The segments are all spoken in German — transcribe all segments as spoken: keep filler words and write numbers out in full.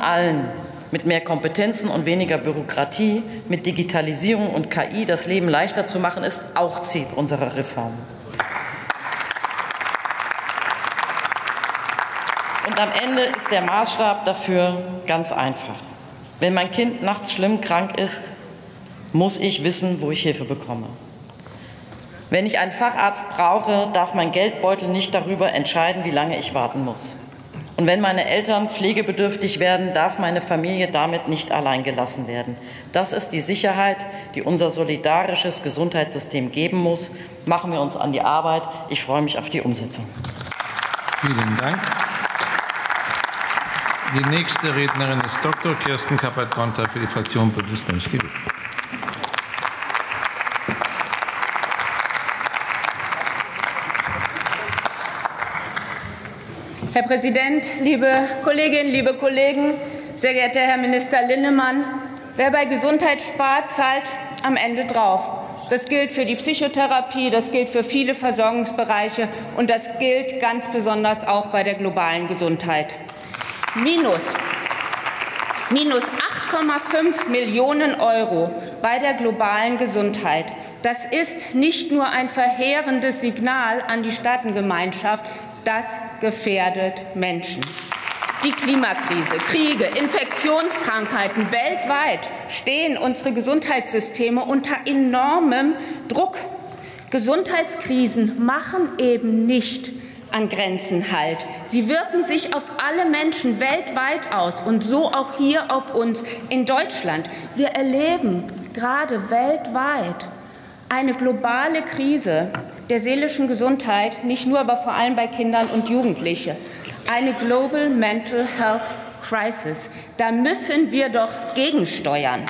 allen mit mehr Kompetenzen und weniger Bürokratie, mit Digitalisierung und K I das Leben leichter zu machen, ist auch Ziel unserer Reform. Und am Ende ist der Maßstab dafür ganz einfach. Wenn mein Kind nachts schlimm krank ist, muss ich wissen, wo ich Hilfe bekomme. Wenn ich einen Facharzt brauche, darf mein Geldbeutel nicht darüber entscheiden, wie lange ich warten muss. Und wenn meine Eltern pflegebedürftig werden, darf meine Familie damit nicht allein gelassen werden. Das ist die Sicherheit, die unser solidarisches Gesundheitssystem geben muss. Machen wir uns an die Arbeit. Ich freue mich auf die Umsetzung. Vielen Dank. Die nächste Rednerin ist Doktor Kirsten Kappert-Gonter für die Fraktion Bündnis neue C D U. Herr Präsident, liebe Kolleginnen, liebe Kollegen, sehr geehrter Herr Minister Linnemann! Wer bei Gesundheit spart, zahlt am Ende drauf. Das gilt für die Psychotherapie, das gilt für viele Versorgungsbereiche, und das gilt ganz besonders auch bei der globalen Gesundheit. Minus, minus acht Komma fünf Millionen Euro bei der globalen Gesundheit. Das ist nicht nur ein verheerendes Signal an die Staatengemeinschaft, das gefährdet Menschen. Die Klimakrise, Kriege, Infektionskrankheiten weltweit stehen unsere Gesundheitssysteme unter enormem Druck. Gesundheitskrisen machen eben nicht an Grenzen Halt. Sie wirken sich auf alle Menschen weltweit aus, und so auch hier auf uns in Deutschland. Wir erleben gerade weltweit eine globale Krise der seelischen Gesundheit, nicht nur, aber vor allem bei Kindern und Jugendlichen. Eine Global Mental Health Crisis. Da müssen wir doch gegensteuern.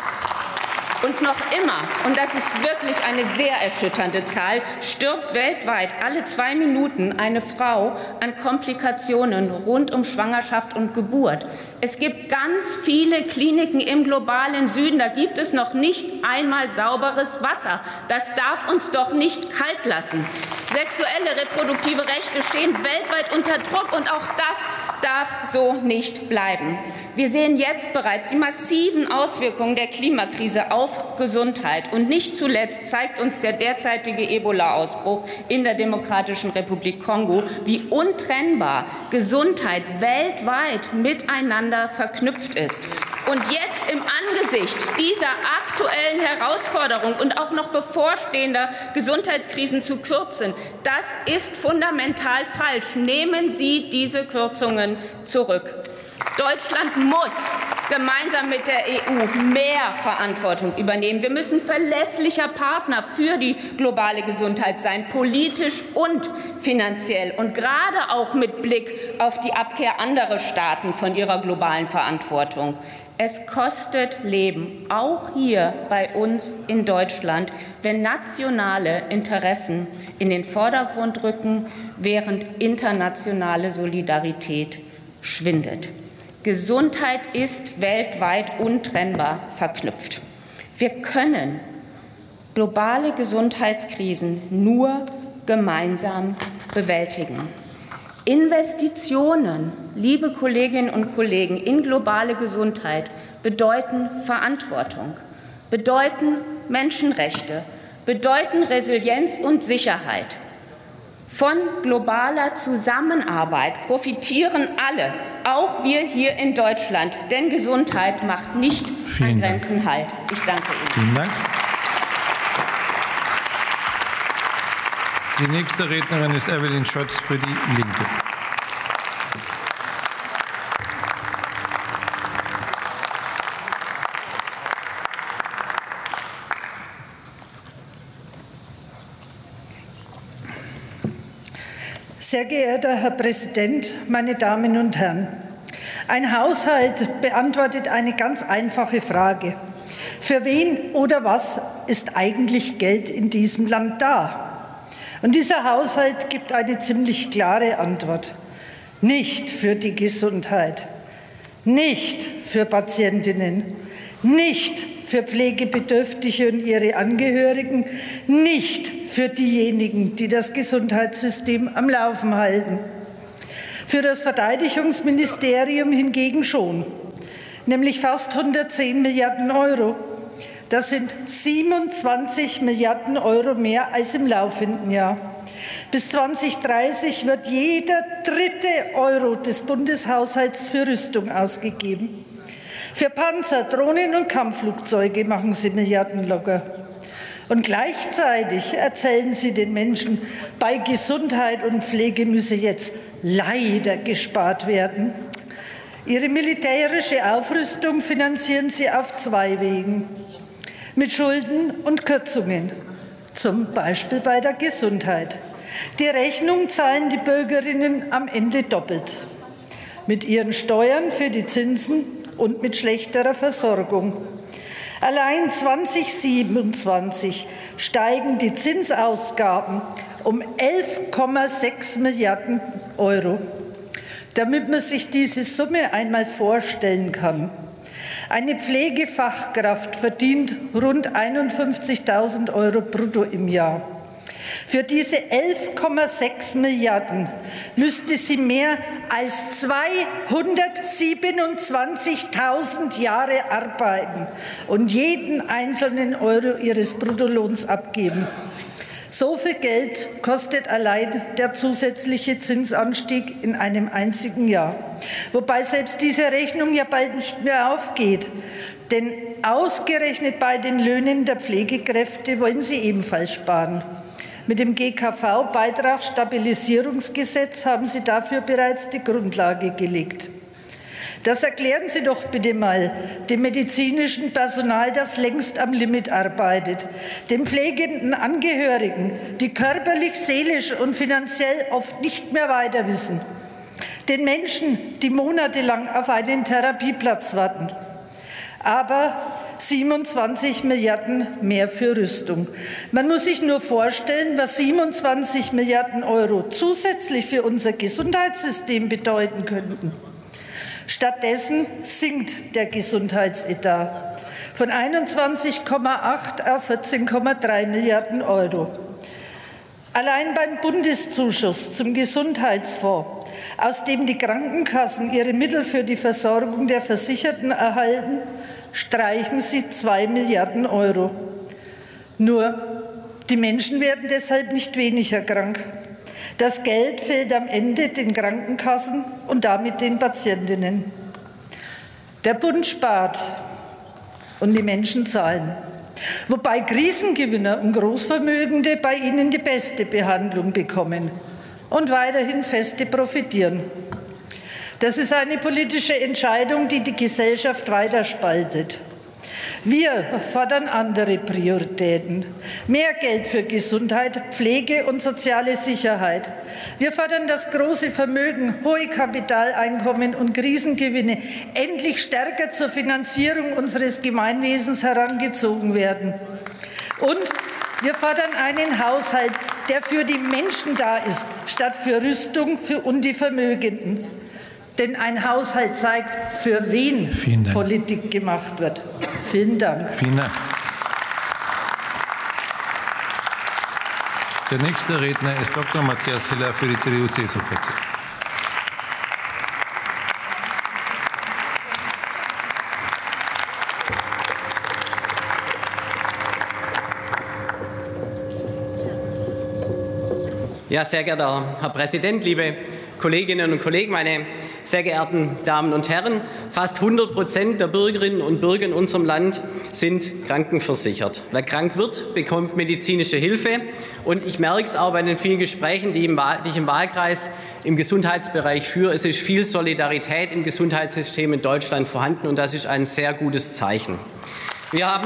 Und noch immer, und das ist wirklich eine sehr erschütternde Zahl, stirbt weltweit alle zwei Minuten eine Frau an Komplikationen rund um Schwangerschaft und Geburt. Es gibt ganz viele Kliniken im globalen Süden, da gibt es noch nicht einmal sauberes Wasser. Das darf uns doch nicht kalt lassen. Sexuelle, reproduktive Rechte stehen weltweit unter Druck, und auch das darf so nicht bleiben. Wir sehen jetzt bereits die massiven Auswirkungen der Klimakrise auf Gesundheit. Und nicht zuletzt zeigt uns der derzeitige Ebola-Ausbruch in der Demokratischen Republik Kongo, wie untrennbar Gesundheit weltweit miteinander verknüpft ist. Und jetzt im Angesicht dieser aktuellen Herausforderung und auch noch bevorstehender Gesundheitskrisen zu kürzen, das ist fundamental falsch. Nehmen Sie diese Kürzungen zurück. Deutschland muss gemeinsam mit der E U mehr Verantwortung übernehmen. Wir müssen verlässlicher Partner für die globale Gesundheit sein, politisch und finanziell, und gerade auch mit Blick auf die Abkehr anderer Staaten von ihrer globalen Verantwortung. Es kostet Leben, auch hier bei uns in Deutschland, wenn nationale Interessen in den Vordergrund rücken, während internationale Solidarität schwindet. Gesundheit ist weltweit untrennbar verknüpft. Wir können globale Gesundheitskrisen nur gemeinsam bewältigen. Investitionen, liebe Kolleginnen und Kollegen, in globale Gesundheit bedeuten Verantwortung, bedeuten Menschenrechte, bedeuten Resilienz und Sicherheit. Von globaler Zusammenarbeit profitieren alle, auch wir hier in Deutschland, denn Gesundheit macht nicht an Grenzen Halt. Ich danke Ihnen. Vielen Dank. Die nächste Rednerin ist Evelyn Schötz für die Linke. Sehr geehrter Herr Präsident, meine Damen und Herren! Ein Haushalt beantwortet eine ganz einfache Frage. Für wen oder was ist eigentlich Geld in diesem Land da? Und dieser Haushalt gibt eine ziemlich klare Antwort. Nicht für die Gesundheit, nicht für Patientinnen, nicht für Pflegebedürftige und ihre Angehörigen, nicht für diejenigen, die das Gesundheitssystem am Laufen halten. Für das Verteidigungsministerium hingegen schon. nämlich fast hundertzehn Milliarden Euro. Das sind siebenundzwanzig Milliarden Euro mehr als im laufenden Jahr. Bis zweitausenddreißig wird jeder dritte Euro des Bundeshaushalts für Rüstung ausgegeben. Für Panzer, Drohnen und Kampfflugzeuge machen Sie Milliarden locker. Und gleichzeitig erzählen Sie den Menschen, bei Gesundheit und Pflege müsse jetzt leider gespart werden. Ihre militärische Aufrüstung finanzieren Sie auf zwei Wegen. Mit Schulden und Kürzungen, zum Beispiel bei der Gesundheit. Die Rechnung zahlen die Bürgerinnen am Ende doppelt. Mit ihren Steuern für die Zinsen und mit schlechterer Versorgung. Allein zweitausendsiebenundzwanzig steigen die Zinsausgaben um elf Komma sechs Milliarden Euro. Damit man sich diese Summe einmal vorstellen kann. Eine Pflegefachkraft verdient rund einundfünfzigtausend Euro brutto im Jahr. Für diese elf Komma sechs Milliarden müsste sie mehr als zweihundertsiebenundzwanzigtausend Jahre arbeiten und jeden einzelnen Euro ihres Bruttolohns abgeben. So viel Geld kostet allein der zusätzliche Zinsanstieg in einem einzigen Jahr. Wobei selbst diese Rechnung ja bald nicht mehr aufgeht. Denn ausgerechnet bei den Löhnen der Pflegekräfte wollen Sie ebenfalls sparen. Mit dem G K V-Beitragsstabilisierungsgesetz haben Sie dafür bereits die Grundlage gelegt. Das erklären Sie doch bitte mal dem medizinischen Personal, das längst am Limit arbeitet, den pflegenden Angehörigen, die körperlich, seelisch und finanziell oft nicht mehr weiter wissen, den Menschen, die monatelang auf einen Therapieplatz warten. Aber siebenundzwanzig Milliarden mehr für Rüstung. Man muss sich nur vorstellen, was siebenundzwanzig Milliarden Euro zusätzlich für unser Gesundheitssystem bedeuten könnten. Stattdessen sinkt der Gesundheitsetat von einundzwanzig Komma acht auf vierzehn Komma drei Milliarden Euro. Allein beim Bundeszuschuss zum Gesundheitsfonds, aus dem die Krankenkassen ihre Mittel für die Versorgung der Versicherten erhalten, streichen Sie zwei Milliarden Euro. Nur, die Menschen werden deshalb nicht weniger krank. Das Geld fehlt am Ende den Krankenkassen und damit den Patientinnen. Der Bund spart und die Menschen zahlen. Wobei Krisengewinner und Großvermögende bei ihnen die beste Behandlung bekommen und weiterhin Feste profitieren. Das ist eine politische Entscheidung, die die Gesellschaft weiter spaltet. Wir fordern andere Prioritäten. Mehr Geld für Gesundheit, Pflege und soziale Sicherheit. Wir fordern, dass große Vermögen, hohe Kapitaleinkommen und Krisengewinne endlich stärker zur Finanzierung unseres Gemeinwesens herangezogen werden. Und wir fordern einen Haushalt, der für die Menschen da ist, statt für Rüstung und die Vermögenden. Denn ein Haushalt zeigt, für wen Politik gemacht wird. Vielen Dank. Vielen Dank. Der nächste Redner ist Doktor Matthias Hiller für die C D U-C S U-Fraktion. Ja, sehr geehrter Herr Präsident, liebe Kolleginnen und Kollegen, meine sehr geehrten Damen und Herren! Fast hundert Prozent der Bürgerinnen und Bürger in unserem Land sind krankenversichert. Wer krank wird, bekommt medizinische Hilfe. Und ich merke es auch bei den vielen Gesprächen, die ich im Wahlkreis im Gesundheitsbereich führe. Es ist viel Solidarität im Gesundheitssystem in Deutschland vorhanden, und das ist ein sehr gutes Zeichen. Wir haben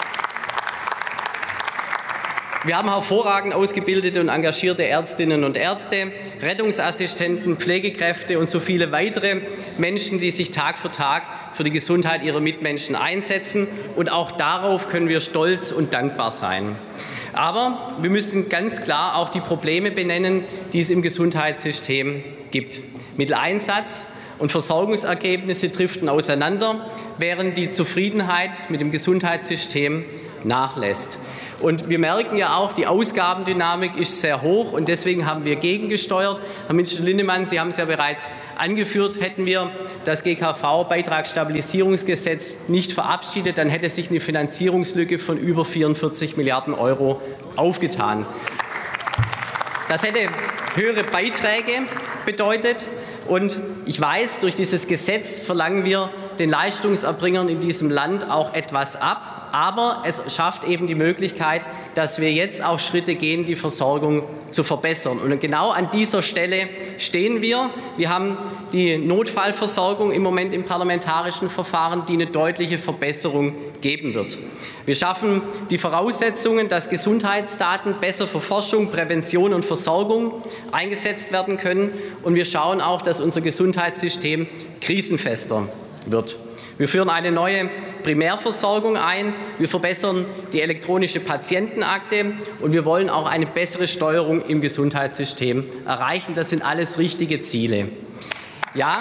Wir haben hervorragend ausgebildete und engagierte Ärztinnen und Ärzte, Rettungsassistenten, Pflegekräfte und so viele weitere Menschen, die sich Tag für Tag für die Gesundheit ihrer Mitmenschen einsetzen. Und auch darauf können wir stolz und dankbar sein. Aber wir müssen ganz klar auch die Probleme benennen, die es im Gesundheitssystem gibt. Mitteleinsatz und Versorgungsergebnisse driften auseinander, während die Zufriedenheit mit dem Gesundheitssystem nachlässt. Und wir merken ja auch, die Ausgabendynamik ist sehr hoch und deswegen haben wir gegengesteuert. Herr Minister Linnemann, Sie haben es ja bereits angeführt, hätten wir das G K V-Beitragsstabilisierungsgesetz nicht verabschiedet, dann hätte sich eine Finanzierungslücke von über vierundvierzig Milliarden Euro aufgetan. Das hätte höhere Beiträge bedeutet. Und ich weiß, durch dieses Gesetz verlangen wir den Leistungserbringern in diesem Land auch etwas ab. Aber es schafft eben die Möglichkeit, dass wir jetzt auch Schritte gehen, die Versorgung zu verbessern. Und genau an dieser Stelle stehen wir. Wir haben die Notfallversorgung im Moment im parlamentarischen Verfahren, die eine deutliche Verbesserung geben wird. Wir schaffen die Voraussetzungen, dass Gesundheitsdaten besser für Forschung, Prävention und Versorgung eingesetzt werden können. Und wir schauen auch, dass unser Gesundheitssystem krisenfester wird. Wir führen eine neue Primärversorgung ein, wir verbessern die elektronische Patientenakte und wir wollen auch eine bessere Steuerung im Gesundheitssystem erreichen. Das sind alles richtige Ziele. Ja,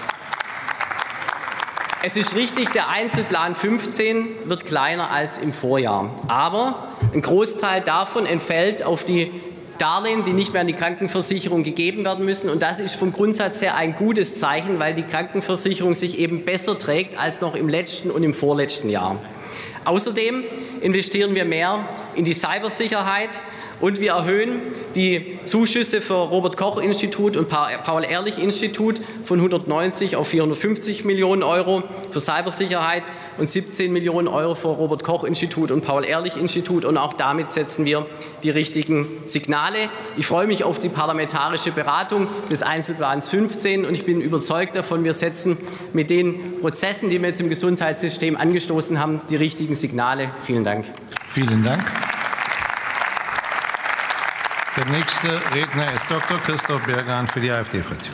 es ist richtig, der Einzelplan fünfzehn wird kleiner als im Vorjahr. Aber ein Großteil davon entfällt auf die Darlehen, die nicht mehr an die Krankenversicherung gegeben werden müssen. Und das ist vom Grundsatz her ein gutes Zeichen, weil die Krankenversicherung sich eben besser trägt als noch im letzten und im vorletzten Jahr. Außerdem investieren wir mehr in die Cybersicherheit und wir erhöhen die Zuschüsse für Robert-Koch-Institut und Paul-Ehrlich-Institut von hundertneunzig auf vierhundertfünfzig Millionen Euro für Cybersicherheit und siebzehn Millionen Euro für Robert-Koch-Institut und Paul-Ehrlich-Institut. Und auch damit setzen wir die richtigen Signale. Ich freue mich auf die parlamentarische Beratung des Einzelplans fünfzehn und ich bin überzeugt davon, wir setzen mit den Prozessen, die wir jetzt im Gesundheitssystem angestoßen haben, die richtigen Signale. Vielen Dank. Vielen Dank. Der nächste Redner ist Doktor Christoph Bergan für die AfD-Fraktion.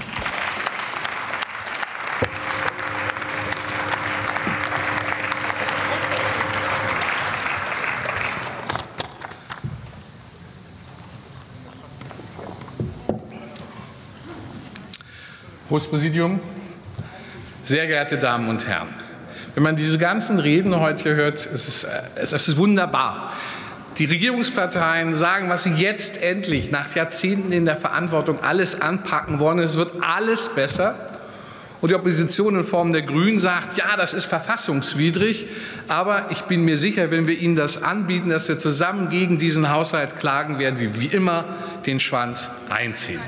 Hohes Präsidium, sehr geehrte Damen und Herren! Wenn man diese ganzen Reden heute hört, es ist es ist wunderbar. Die Regierungsparteien sagen, was sie jetzt endlich nach Jahrzehnten in der Verantwortung alles anpacken wollen. Es wird alles besser. Und die Opposition in Form der Grünen sagt, ja, das ist verfassungswidrig. Aber ich bin mir sicher, wenn wir Ihnen das anbieten, dass wir zusammen gegen diesen Haushalt klagen, werden Sie wie immer den Schwanz einziehen.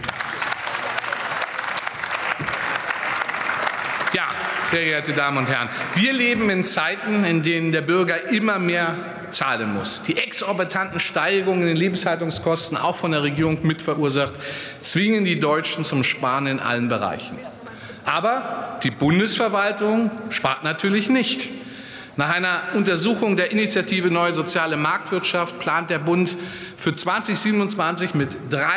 Ja, sehr geehrte Damen und Herren, wir leben in Zeiten, in denen der Bürger immer mehr zahlen muss. Die exorbitanten Steigerungen in den Lebenshaltungskosten, auch von der Regierung mit verursacht, zwingen die Deutschen zum Sparen in allen Bereichen. Aber die Bundesverwaltung spart natürlich nicht. Nach einer Untersuchung der Initiative Neue Soziale Marktwirtschaft plant der Bund für zweitausendsiebenundzwanzig mit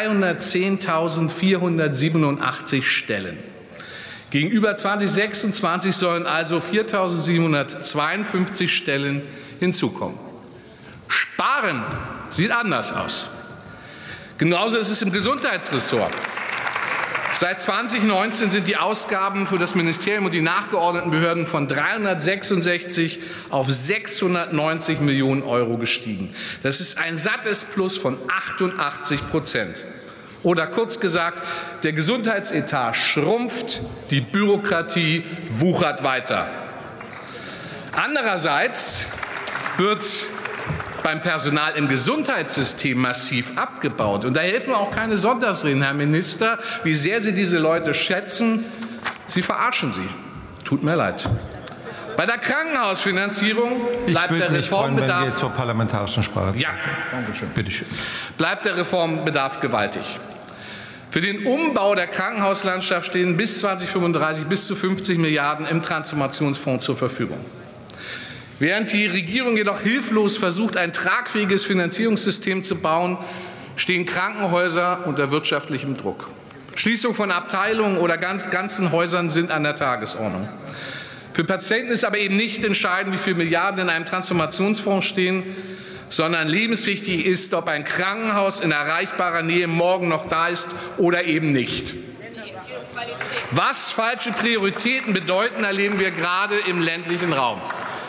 dreihundertzehntausendvierhundertsiebenundachtzig Stellen. Gegenüber zweitausendsechsundzwanzig sollen also viertausendsiebenhundertzweiundfünfzig Stellen hinzukommen. Sparen sieht anders aus. Genauso ist es im Gesundheitsressort. Seit zweitausendneunzehn sind die Ausgaben für das Ministerium und die nachgeordneten Behörden von dreihundertsechsundsechzig auf sechshundertneunzig Millionen Euro gestiegen. Das ist ein sattes Plus von achtundachtzig Prozent. Oder kurz gesagt, der Gesundheitsetat schrumpft, die Bürokratie wuchert weiter. Andererseits wird beim Personal im Gesundheitssystem massiv abgebaut. Und da helfen auch keine Sonntagsreden, Herr Minister, wie sehr Sie diese Leute schätzen. Sie verarschen sie. Tut mir leid. Bei der Krankenhausfinanzierung bleibt ich der mich freuen, wenn Reformbedarf wir zur parlamentarischen Sprache ja, Bitte schön. bleibt der Reformbedarf gewaltig. Für den Umbau der Krankenhauslandschaft stehen bis zweitausendfünfunddreißig bis zu fünfzig Milliarden im Transformationsfonds zur Verfügung. Während die Regierung jedoch hilflos versucht, ein tragfähiges Finanzierungssystem zu bauen, stehen Krankenhäuser unter wirtschaftlichem Druck. Schließung von Abteilungen oder ganz, ganzen Häusern sind an der Tagesordnung. Für Patienten ist aber eben nicht entscheidend, wie viele Milliarden in einem Transformationsfonds stehen, sondern lebenswichtig ist, ob ein Krankenhaus in erreichbarer Nähe morgen noch da ist oder eben nicht. Was falsche Prioritäten bedeuten, erleben wir gerade im ländlichen Raum.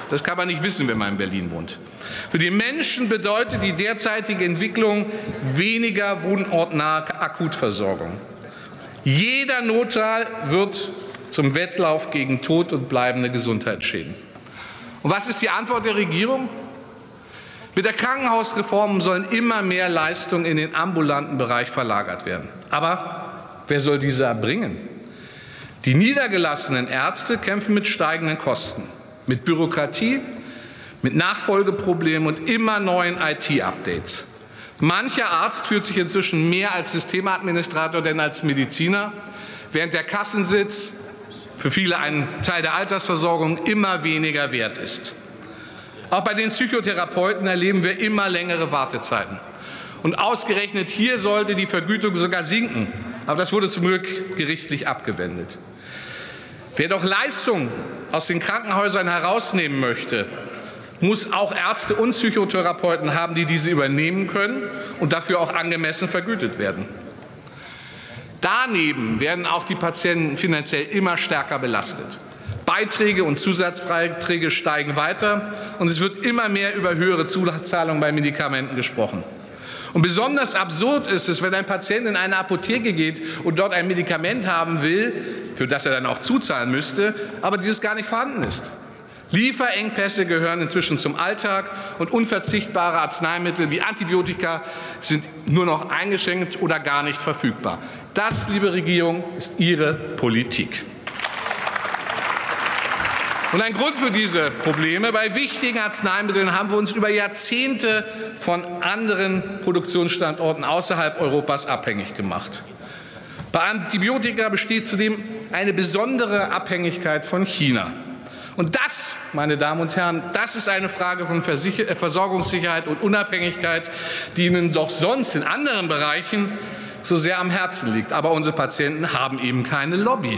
Das kann man nicht wissen, wenn man in Berlin wohnt. Für die Menschen bedeutet die derzeitige Entwicklung weniger wohnortnahe Akutversorgung. Jeder Notfall wird zum Wettlauf gegen Tod und bleibende Gesundheitsschäden. Und was ist die Antwort der Regierung? Mit der Krankenhausreform sollen immer mehr Leistungen in den ambulanten Bereich verlagert werden. Aber wer soll diese erbringen? Die niedergelassenen Ärzte kämpfen mit steigenden Kosten, mit Bürokratie, mit Nachfolgeproblemen und immer neuen I T-Updates. Mancher Arzt fühlt sich inzwischen mehr als Systemadministrator denn als Mediziner, während der Kassensitz für viele ein Teil der Altersversorgung immer weniger wert ist. Auch bei den Psychotherapeuten erleben wir immer längere Wartezeiten. Und ausgerechnet hier sollte die Vergütung sogar sinken. Aber das wurde zum Glück gerichtlich abgewendet. Wer doch Leistungen aus den Krankenhäusern herausnehmen möchte, muss auch Ärzte und Psychotherapeuten haben, die diese übernehmen können und dafür auch angemessen vergütet werden. Daneben werden auch die Patienten finanziell immer stärker belastet. Beiträge und Zusatzbeiträge steigen weiter, und es wird immer mehr über höhere Zuzahlungen bei Medikamenten gesprochen. Und besonders absurd ist es, wenn ein Patient in eine Apotheke geht und dort ein Medikament haben will, für das er dann auch zuzahlen müsste, aber dieses gar nicht vorhanden ist. Lieferengpässe gehören inzwischen zum Alltag, und unverzichtbare Arzneimittel wie Antibiotika sind nur noch eingeschränkt oder gar nicht verfügbar. Das, liebe Regierung, ist Ihre Politik. Und ein Grund für diese Probleme: Bei wichtigen Arzneimitteln haben wir uns über Jahrzehnte von anderen Produktionsstandorten außerhalb Europas abhängig gemacht. Bei Antibiotika besteht zudem eine besondere Abhängigkeit von China. Und das, meine Damen und Herren, das ist eine Frage von Versorgungssicherheit und Unabhängigkeit, die Ihnen doch sonst in anderen Bereichen so sehr am Herzen liegt. Aber unsere Patienten haben eben keine Lobby.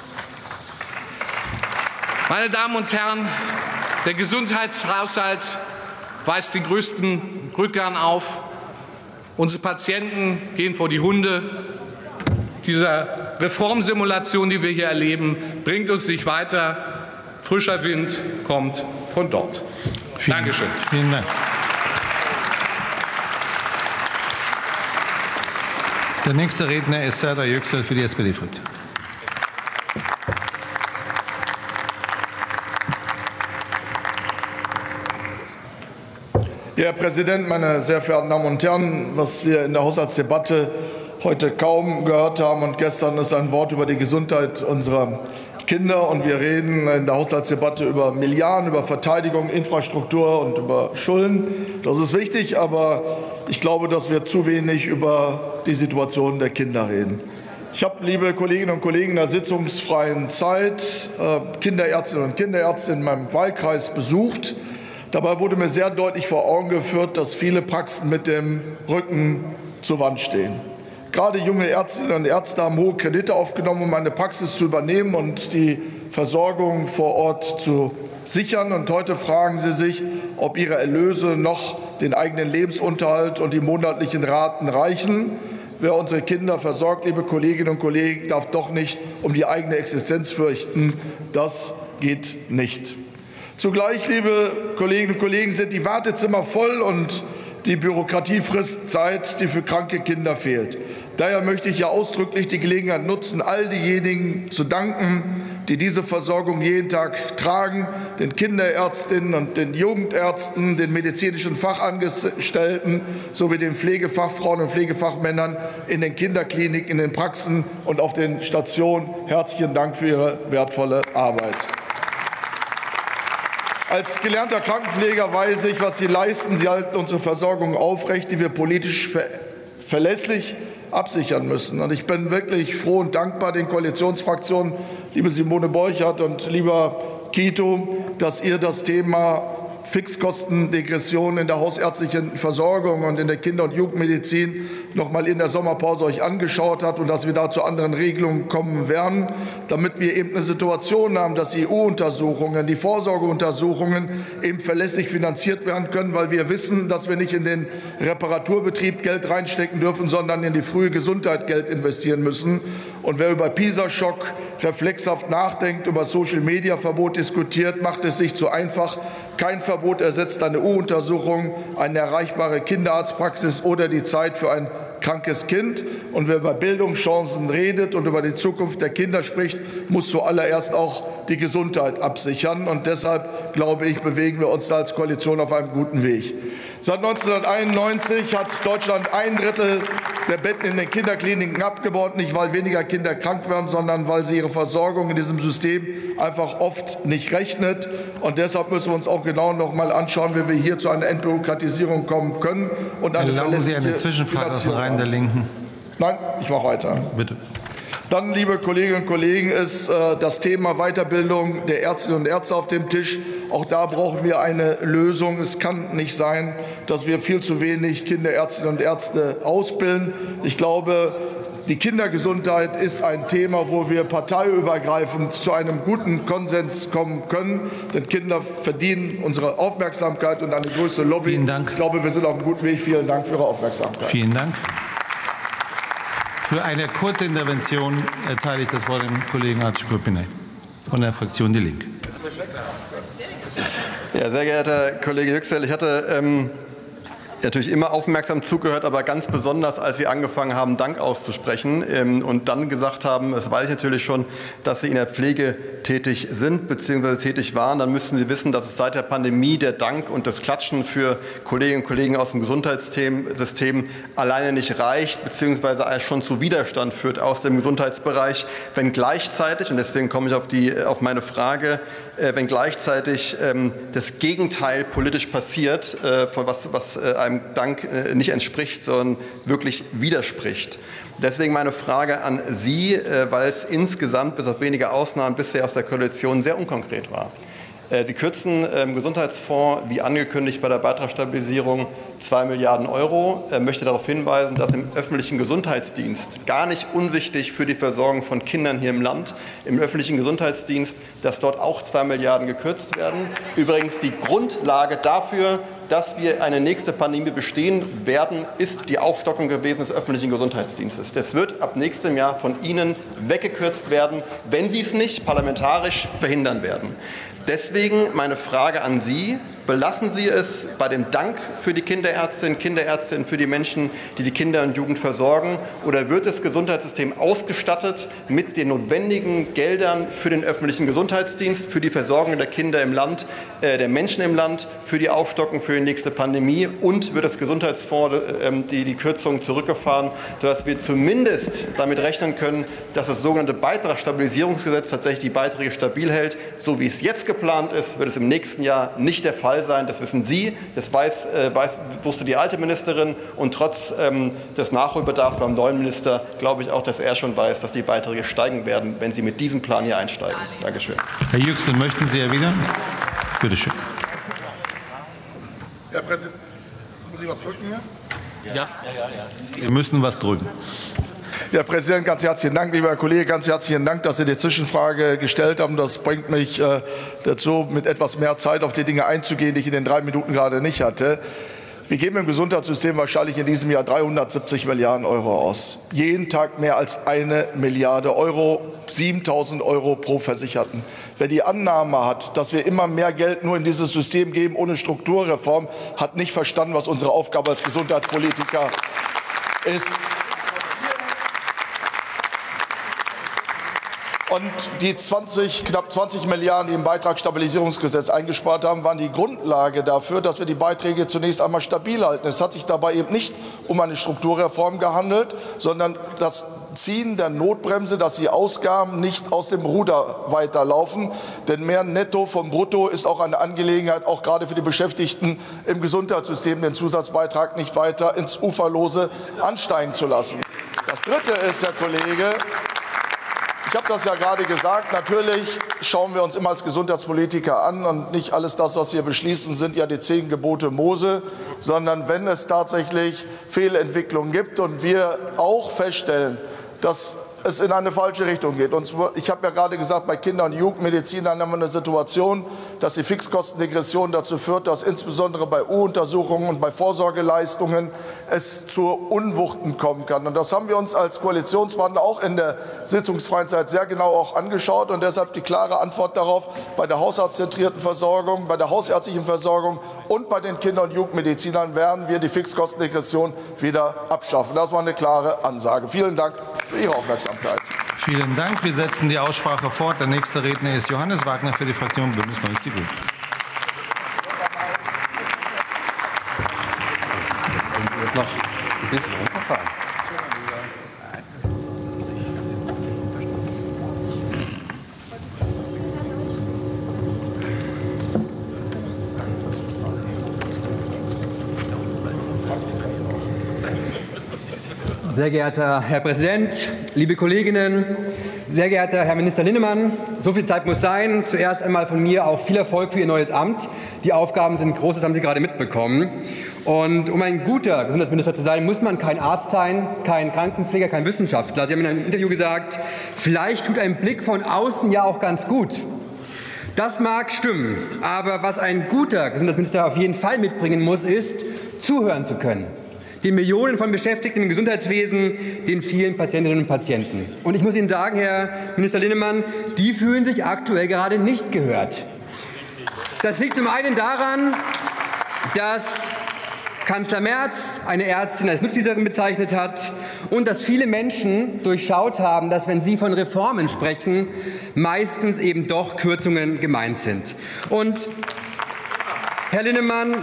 Meine Damen und Herren, der Gesundheitshaushalt weist den größten Rückgang auf. Unsere Patienten gehen vor die Hunde. Diese Reformsimulation, die wir hier erleben, bringt uns nicht weiter. Frischer Wind kommt von dort. Vielen, Dankeschön. Vielen Dank. Der nächste Redner ist Serdar Yüksel für die S P D-Fraktion. Herr Präsident, meine sehr verehrten Damen und Herren! Was wir in der Haushaltsdebatte heute kaum gehört haben und gestern, ist ein Wort über die Gesundheit unserer Kinder. Und wir reden in der Haushaltsdebatte über Milliarden, über Verteidigung, Infrastruktur und über Schulden. Das ist wichtig, aber ich glaube, dass wir zu wenig über die Situation der Kinder reden. Ich habe, liebe Kolleginnen und Kollegen, in der sitzungsfreien Zeit Kinderärztinnen und Kinderärzte in meinem Wahlkreis besucht. Dabei wurde mir sehr deutlich vor Augen geführt, dass viele Praxen mit dem Rücken zur Wand stehen. Gerade junge Ärztinnen und Ärzte haben hohe Kredite aufgenommen, um eine Praxis zu übernehmen und die Versorgung vor Ort zu sichern. Und heute fragen sie sich, ob ihre Erlöse noch den eigenen Lebensunterhalt und die monatlichen Raten reichen. Wer unsere Kinder versorgt, liebe Kolleginnen und Kollegen, darf doch nicht um die eigene Existenz fürchten. Das geht nicht. Zugleich, liebe Kolleginnen und Kollegen, sind die Wartezimmer voll und die Bürokratie frisst Zeit, die für kranke Kinder fehlt. Daher möchte ich ja ausdrücklich die Gelegenheit nutzen, all diejenigen zu danken, die diese Versorgung jeden Tag tragen, den Kinderärztinnen und den Jugendärzten, den medizinischen Fachangestellten sowie den Pflegefachfrauen und Pflegefachmännern in den Kinderkliniken, in den Praxen und auf den Stationen. Herzlichen Dank für Ihre wertvolle Arbeit. Als gelernter Krankenpfleger weiß ich, was Sie leisten. Sie halten unsere Versorgung aufrecht, die wir politisch ver verlässlich absichern müssen. Und ich bin wirklich froh und dankbar den Koalitionsfraktionen, liebe Simone Borchardt und lieber Kito, dass ihr das Thema Fixkostendegression in der hausärztlichen Versorgung und in der Kinder- und Jugendmedizin noch mal in der Sommerpause euch angeschaut habt und dass wir da zu anderen Regelungen kommen werden, damit wir eben eine Situation haben, dass die E U-Untersuchungen, die Vorsorgeuntersuchungen eben verlässlich finanziert werden können, weil wir wissen, dass wir nicht in den Reparaturbetrieb Geld reinstecken dürfen, sondern in die frühe Gesundheit Geld investieren müssen. Und wer über PISA-Schock reflexhaft nachdenkt, über Social-Media-Verbot diskutiert, macht es sich zu einfach. Kein Verbot ersetzt eine U-Untersuchung, eine erreichbare Kinderarztpraxis oder die Zeit für ein krankes Kind. Und wer über Bildungschancen redet und über die Zukunft der Kinder spricht, muss zuallererst auch die Gesundheit absichern. Und deshalb, glaube ich, bewegen wir uns als Koalition auf einem guten Weg. Seit neunzehnhunderteinundneunzig hat Deutschland ein Drittel der Betten in den Kinderkliniken abgebaut, nicht weil weniger Kinder krank werden, sondern weil sie ihre Versorgung in diesem System einfach oft nicht rechnet. Und deshalb müssen wir uns auch genau noch mal anschauen, wie wir hier zu einer Entbürokratisierung kommen können und eine Erlauben Sie verlässliche eine Zwischenfrage aus den Reihen der Linken? Nein, ich mache weiter. Bitte. Dann, liebe Kolleginnen und Kollegen, ist äh, das Thema Weiterbildung der Ärztinnen und Ärzte auf dem Tisch. Auch da brauchen wir eine Lösung. Es kann nicht sein, dass wir viel zu wenig Kinderärztinnen und Ärzte ausbilden. Ich glaube, die Kindergesundheit ist ein Thema, wo wir parteiübergreifend zu einem guten Konsens kommen können. Denn Kinder verdienen unsere Aufmerksamkeit und eine größere Lobby. Vielen Dank. Ich glaube, wir sind auf einem guten Weg. Vielen Dank für Ihre Aufmerksamkeit. Vielen Dank. Für eine kurze Intervention erteile ich das Wort dem Kollegen Artschko-Pinay von der Fraktion Die Linke. Ja, sehr geehrter Kollege Yüksel, ich hatte ähm, natürlich immer aufmerksam zugehört, aber ganz besonders, als Sie angefangen haben, Dank auszusprechen ähm, und dann gesagt haben, das weiß ich natürlich schon, dass Sie in der Pflege tätig sind bzw. tätig waren, dann müssten Sie wissen, dass es seit der Pandemie der Dank und das Klatschen für Kolleginnen und Kollegen aus dem Gesundheitssystem alleine nicht reicht bzw. schon zu Widerstand führt aus dem Gesundheitsbereich, wenn gleichzeitig, und deswegen komme ich auf, die, auf meine Frage, äh, wenn gleichzeitig ähm, das Gegenteil politisch passiert, äh, was, was äh, einem Dank äh, nicht entspricht, sondern wirklich widerspricht. Deswegen meine Frage an Sie, weil es insgesamt bis auf wenige Ausnahmen bisher aus der Koalition sehr unkonkret war. Sie kürzen im Gesundheitsfonds, wie angekündigt, bei der Beitragsstabilisierung zwei Milliarden Euro. Ich möchte darauf hinweisen, dass im öffentlichen Gesundheitsdienst, gar nicht unwichtig für die Versorgung von Kindern hier im Land, im öffentlichen Gesundheitsdienst, dass dort auch zwei Milliarden gekürzt werden. Übrigens die Grundlage dafür, dass wir eine nächste Pandemie bestehen werden, ist die Aufstockung gewesen des öffentlichen Gesundheitsdienstes. Das wird ab nächstem Jahr von Ihnen weggekürzt werden, wenn Sie es nicht parlamentarisch verhindern werden. Deswegen meine Frage an Sie, belassen Sie es bei dem Dank für die Kinderärztinnen, Kinderärztinnen, für die Menschen, die die Kinder und Jugend versorgen, oder wird das Gesundheitssystem ausgestattet mit den notwendigen Geldern für den öffentlichen Gesundheitsdienst, für die Versorgung der Kinder im Land, äh, der Menschen im Land, für die Aufstockung für die nächste Pandemie, und wird das Gesundheitsfonds äh, die, die Kürzungen zurückgefahren, sodass wir zumindest damit rechnen können, dass das sogenannte Beitragsstabilisierungsgesetz tatsächlich die Beiträge stabil hält. So wie es jetzt geplant ist, wird es im nächsten Jahr nicht der Fall sein. Das wissen Sie, das weiß, äh, weiß, wusste die alte Ministerin, und trotz ähm, des Nachholbedarfs beim neuen Minister glaube ich auch, dass er schon weiß, dass die Beiträge steigen werden, wenn Sie mit diesem Plan hier einsteigen. Dankeschön. Herr Yüksel, möchten Sie erwidern? Bitte schön. Herr Präsident, muss ich was drücken hier? Ja. Ja, ja, ja. Wir müssen was drücken. Herr Präsident, ganz herzlichen Dank, lieber Herr Kollege, ganz herzlichen Dank, dass Sie die Zwischenfrage gestellt haben. Das bringt mich äh, dazu, mit etwas mehr Zeit auf die Dinge einzugehen, die ich in den drei Minuten gerade nicht hatte. Wir geben im Gesundheitssystem wahrscheinlich in diesem Jahr dreihundertsiebzig Milliarden Euro aus. Jeden Tag mehr als eine Milliarde Euro, siebentausend Euro pro Versicherten. Wer die Annahme hat, dass wir immer mehr Geld nur in dieses System geben ohne Strukturreform, hat nicht verstanden, was unsere Aufgabe als Gesundheitspolitiker ist. Und die zwanzig, knapp zwanzig Milliarden, die im Beitragsstabilisierungsgesetz eingespart haben, waren die Grundlage dafür, dass wir die Beiträge zunächst einmal stabil halten. Es hat sich dabei eben nicht um eine Strukturreform gehandelt, sondern das Ziehen der Notbremse, dass die Ausgaben nicht aus dem Ruder weiterlaufen. Denn mehr Netto vom Brutto ist auch eine Angelegenheit, auch gerade für die Beschäftigten im Gesundheitssystem, den Zusatzbeitrag nicht weiter ins Uferlose ansteigen zu lassen. Das Dritte ist, Herr Kollege, ich habe das ja gerade gesagt, natürlich schauen wir uns immer als Gesundheitspolitiker an, und nicht alles das, was wir beschließen, sind ja die zehn Gebote Mose, sondern wenn es tatsächlich Fehlentwicklungen gibt und wir auch feststellen, dass es in eine falsche Richtung geht. Und ich habe ja gerade gesagt, bei Kinder- und Jugendmedizin haben wir eine Situation, dass die Fixkostendegression dazu führt, dass insbesondere bei U-Untersuchungen und bei Vorsorgeleistungen es zu Unwuchten kommen kann. Und das haben wir uns als Koalitionspartner auch in der sitzungsfreien Zeit sehr genau auch angeschaut. Und deshalb die klare Antwort darauf: Bei der haushaltszentrierten Versorgung, bei der hausärztlichen Versorgung und bei den Kinder- und Jugendmedizinern werden wir die Fixkostendegression wieder abschaffen. Das war eine klare Ansage. Vielen Dank für Ihre Aufmerksamkeit. Vielen Dank. Wir setzen die Aussprache fort. Der nächste Redner ist Johannes Wagner für die Fraktion Bündnis neunzig Die Grünen. Du musst noch ein bisschen runterfahren. Sehr geehrter Herr Präsident, liebe Kolleginnen, sehr geehrter Herr Minister Linnemann, so viel Zeit muss sein. Zuerst einmal von mir auch viel Erfolg für Ihr neues Amt. Die Aufgaben sind groß, das haben Sie gerade mitbekommen. Und um ein guter Gesundheitsminister zu sein, muss man kein Arzt sein, kein Krankenpfleger, kein Wissenschaftler. Sie haben in einem Interview gesagt, vielleicht tut ein Blick von außen ja auch ganz gut. Das mag stimmen, aber was ein guter Gesundheitsminister auf jeden Fall mitbringen muss, ist, zuhören zu können. Den Millionen von Beschäftigten im Gesundheitswesen, den vielen Patientinnen und Patienten. Und ich muss Ihnen sagen, Herr Minister Linnemann, die fühlen sich aktuell gerade nicht gehört. Das liegt zum einen daran, dass Kanzler Merz eine Ärztin als Nutznießerin bezeichnet hat und dass viele Menschen durchschaut haben, dass, wenn Sie von Reformen sprechen, meistens eben doch Kürzungen gemeint sind. Und Herr Linnemann,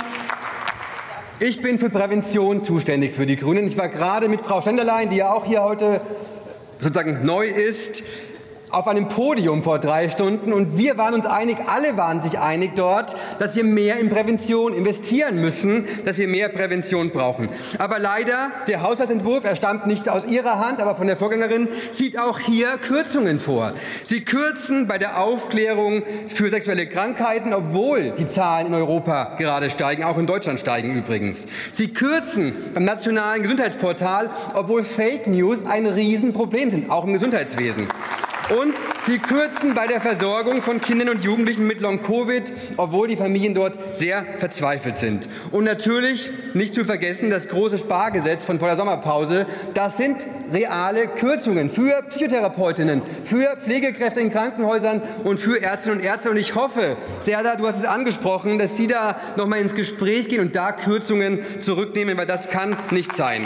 ich bin für Prävention zuständig für die Grünen. Ich war gerade mit Frau Schenderlein, die ja auch hier heute sozusagen neu ist, auf einem Podium vor drei Stunden. Und wir waren uns einig, alle waren sich einig dort, dass wir mehr in Prävention investieren müssen, dass wir mehr Prävention brauchen. Aber leider, der Haushaltsentwurf, er stammt nicht aus Ihrer Hand, aber von der Vorgängerin, sieht auch hier Kürzungen vor. Sie kürzen bei der Aufklärung für sexuelle Krankheiten, obwohl die Zahlen in Europa gerade steigen, auch in Deutschland steigen übrigens. Sie kürzen beim nationalen Gesundheitsportal, obwohl Fake News ein Riesenproblem sind, auch im Gesundheitswesen. Und sie kürzen bei der Versorgung von Kindern und Jugendlichen mit Long-Covid, obwohl die Familien dort sehr verzweifelt sind. Und natürlich nicht zu vergessen das große Spargesetz von vor der Sommerpause. Das sind reale Kürzungen für Psychotherapeutinnen, für Pflegekräfte in Krankenhäusern und für Ärztinnen und Ärzte. Und ich hoffe, Serda, du hast es angesprochen, dass Sie da noch mal ins Gespräch gehen und da Kürzungen zurücknehmen, weil das kann nicht sein.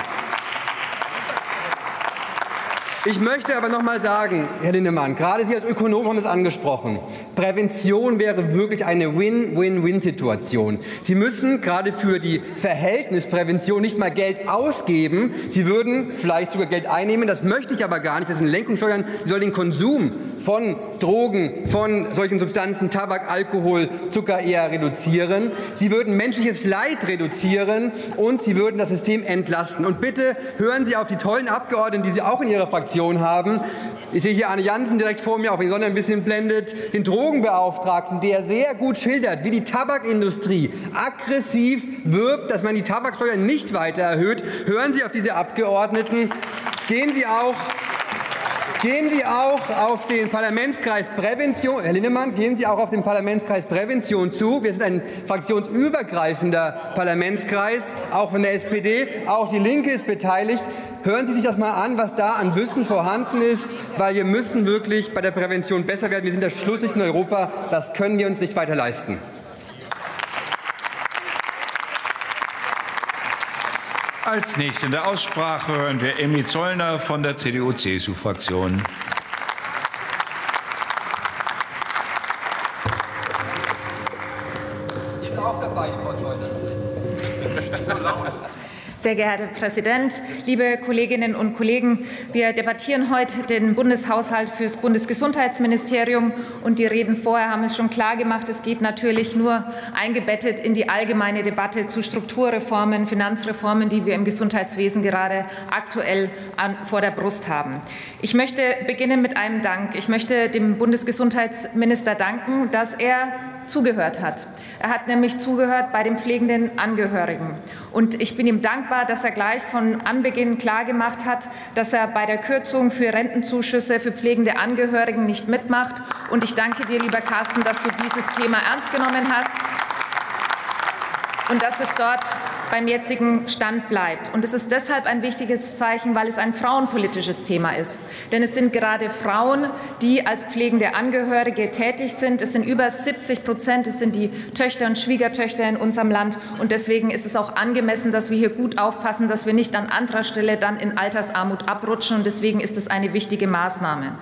Ich möchte aber noch mal sagen, Herr Linnemann, gerade Sie als Ökonom haben es angesprochen, Prävention wäre wirklich eine Win-Win-Win-Situation. Sie müssen gerade für die Verhältnisprävention nicht mal Geld ausgeben, Sie würden vielleicht sogar Geld einnehmen, das möchte ich aber gar nicht, das sind Lenkungssteuern, die sollen den Konsum von Drogen, von solchen Substanzen, Tabak, Alkohol, Zucker eher reduzieren. Sie würden menschliches Leid reduzieren und Sie würden das System entlasten. Und bitte hören Sie auf die tollen Abgeordneten, die Sie auch in Ihrer Fraktion haben. Ich sehe hier Arne Jansen direkt vor mir, auch wenn die Sonne ein bisschen blendet, den Drogenbeauftragten, der sehr gut schildert, wie die Tabakindustrie aggressiv wirbt, dass man die Tabaksteuer nicht weiter erhöht. Hören Sie auf diese Abgeordneten. Gehen Sie auch Gehen Sie auch auf den Parlamentskreis Prävention, Herr Linnemann, gehen Sie auch auf den Parlamentskreis Prävention zu. Wir sind ein fraktionsübergreifender Parlamentskreis, auch von der S P D, auch die Linke ist beteiligt. Hören Sie sich das mal an, was da an Wissen vorhanden ist, weil wir müssen wirklich bei der Prävention besser werden. Wir sind das Schlusslicht in Europa, das können wir uns nicht weiter leisten. Als nächstes in der Aussprache hören wir Emmy Zollner von der C D U C S U-Fraktion. Die ist auch dabei, Frau Zollner. Sehr geehrter Herr Präsident, liebe Kolleginnen und Kollegen! Wir debattieren heute den Bundeshaushalt für das Bundesgesundheitsministerium. Und die Reden vorher haben es schon klar gemacht, es geht natürlich nur eingebettet in die allgemeine Debatte zu Strukturreformen, Finanzreformen, die wir im Gesundheitswesen gerade aktuell an, vor der Brust haben. Ich möchte beginnen mit einem Dank. Ich möchte dem Bundesgesundheitsminister danken, dass er zugehört hat. Er hat nämlich zugehört bei den pflegenden Angehörigen. Und ich bin ihm dankbar, dass er gleich von Anbeginn klargemacht hat, dass er bei der Kürzung für Rentenzuschüsse für pflegende Angehörigen nicht mitmacht. Und ich danke dir, lieber Carsten, dass du dieses Thema ernst genommen hast und dass es dort beim jetzigen Stand bleibt. Und es ist deshalb ein wichtiges Zeichen, weil es ein frauenpolitisches Thema ist. Denn es sind gerade Frauen, die als pflegende Angehörige tätig sind. Es sind über siebzig Prozent. Es sind die Töchter und Schwiegertöchter in unserem Land. Und deswegen ist es auch angemessen, dass wir hier gut aufpassen, dass wir nicht an anderer Stelle dann in Altersarmut abrutschen. Und deswegen ist es eine wichtige Maßnahme.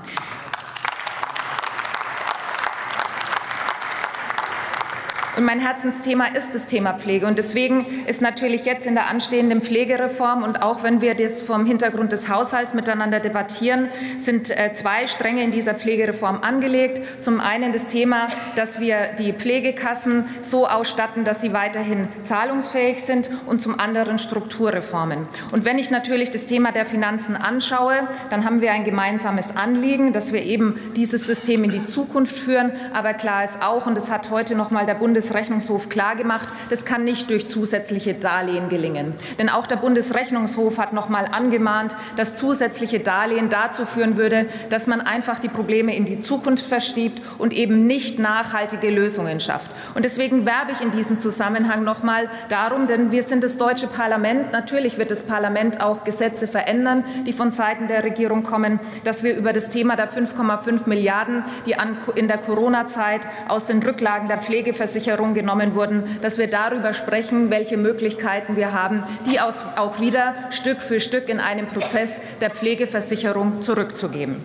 Und mein Herzensthema ist das Thema Pflege. Und deswegen ist natürlich jetzt in der anstehenden Pflegereform und auch wenn wir das vom Hintergrund des Haushalts miteinander debattieren, sind zwei Stränge in dieser Pflegereform angelegt. Zum einen das Thema, dass wir die Pflegekassen so ausstatten, dass sie weiterhin zahlungsfähig sind und zum anderen Strukturreformen. Und wenn ich natürlich das Thema der Finanzen anschaue, dann haben wir ein gemeinsames Anliegen, dass wir eben dieses System in die Zukunft führen. Aber klar ist auch, und das hat heute noch mal der Bundes Bundesrechnungshof klargemacht, das kann nicht durch zusätzliche Darlehen gelingen. Denn auch der Bundesrechnungshof hat noch mal angemahnt, dass zusätzliche Darlehen dazu führen würde, dass man einfach die Probleme in die Zukunft verschiebt und eben nicht nachhaltige Lösungen schafft. Und deswegen werbe ich in diesem Zusammenhang noch mal darum, denn wir sind das deutsche Parlament. Natürlich wird das Parlament auch Gesetze verändern, die von Seiten der Regierung kommen, dass wir über das Thema der fünf Komma fünf Milliarden, die in der Corona-Zeit aus den Rücklagen der Pflegeversicherung genommen wurden, dass wir darüber sprechen, welche Möglichkeiten wir haben, die auch wieder Stück für Stück in einem Prozess der Pflegeversicherung zurückzugeben.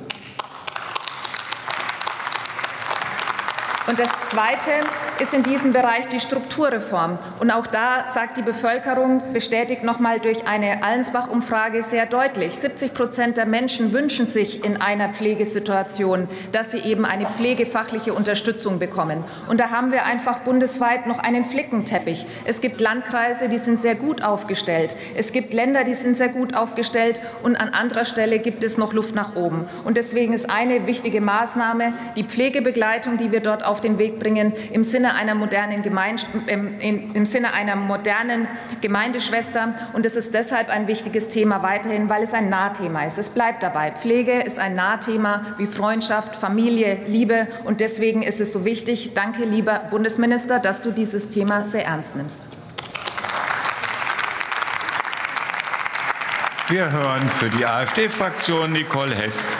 Und das Zweite ist in diesem Bereich die Strukturreform. Und auch da sagt die Bevölkerung, bestätigt noch mal durch eine Allensbach-Umfrage sehr deutlich, siebzig Prozent der Menschen wünschen sich in einer Pflegesituation, dass sie eben eine pflegefachliche Unterstützung bekommen. Und da haben wir einfach bundesweit noch einen Flickenteppich. Es gibt Landkreise, die sind sehr gut aufgestellt. Es gibt Länder, die sind sehr gut aufgestellt. Und an anderer Stelle gibt es noch Luft nach oben. Und deswegen ist eine wichtige Maßnahme die Pflegebegleitung, die wir dort auf den Weg bringen, im Sinne einer modernen Gemeinde, im, im Sinne einer modernen Gemeindeschwester. Und es ist deshalb ein wichtiges Thema weiterhin, weil es ein Nahthema ist. Es bleibt dabei. Pflege ist ein Nahthema wie Freundschaft, Familie, Liebe. Und deswegen ist es so wichtig. Danke, lieber Bundesminister, dass du dieses Thema sehr ernst nimmst. Wir hören für die AfD-Fraktion Nicole Hess.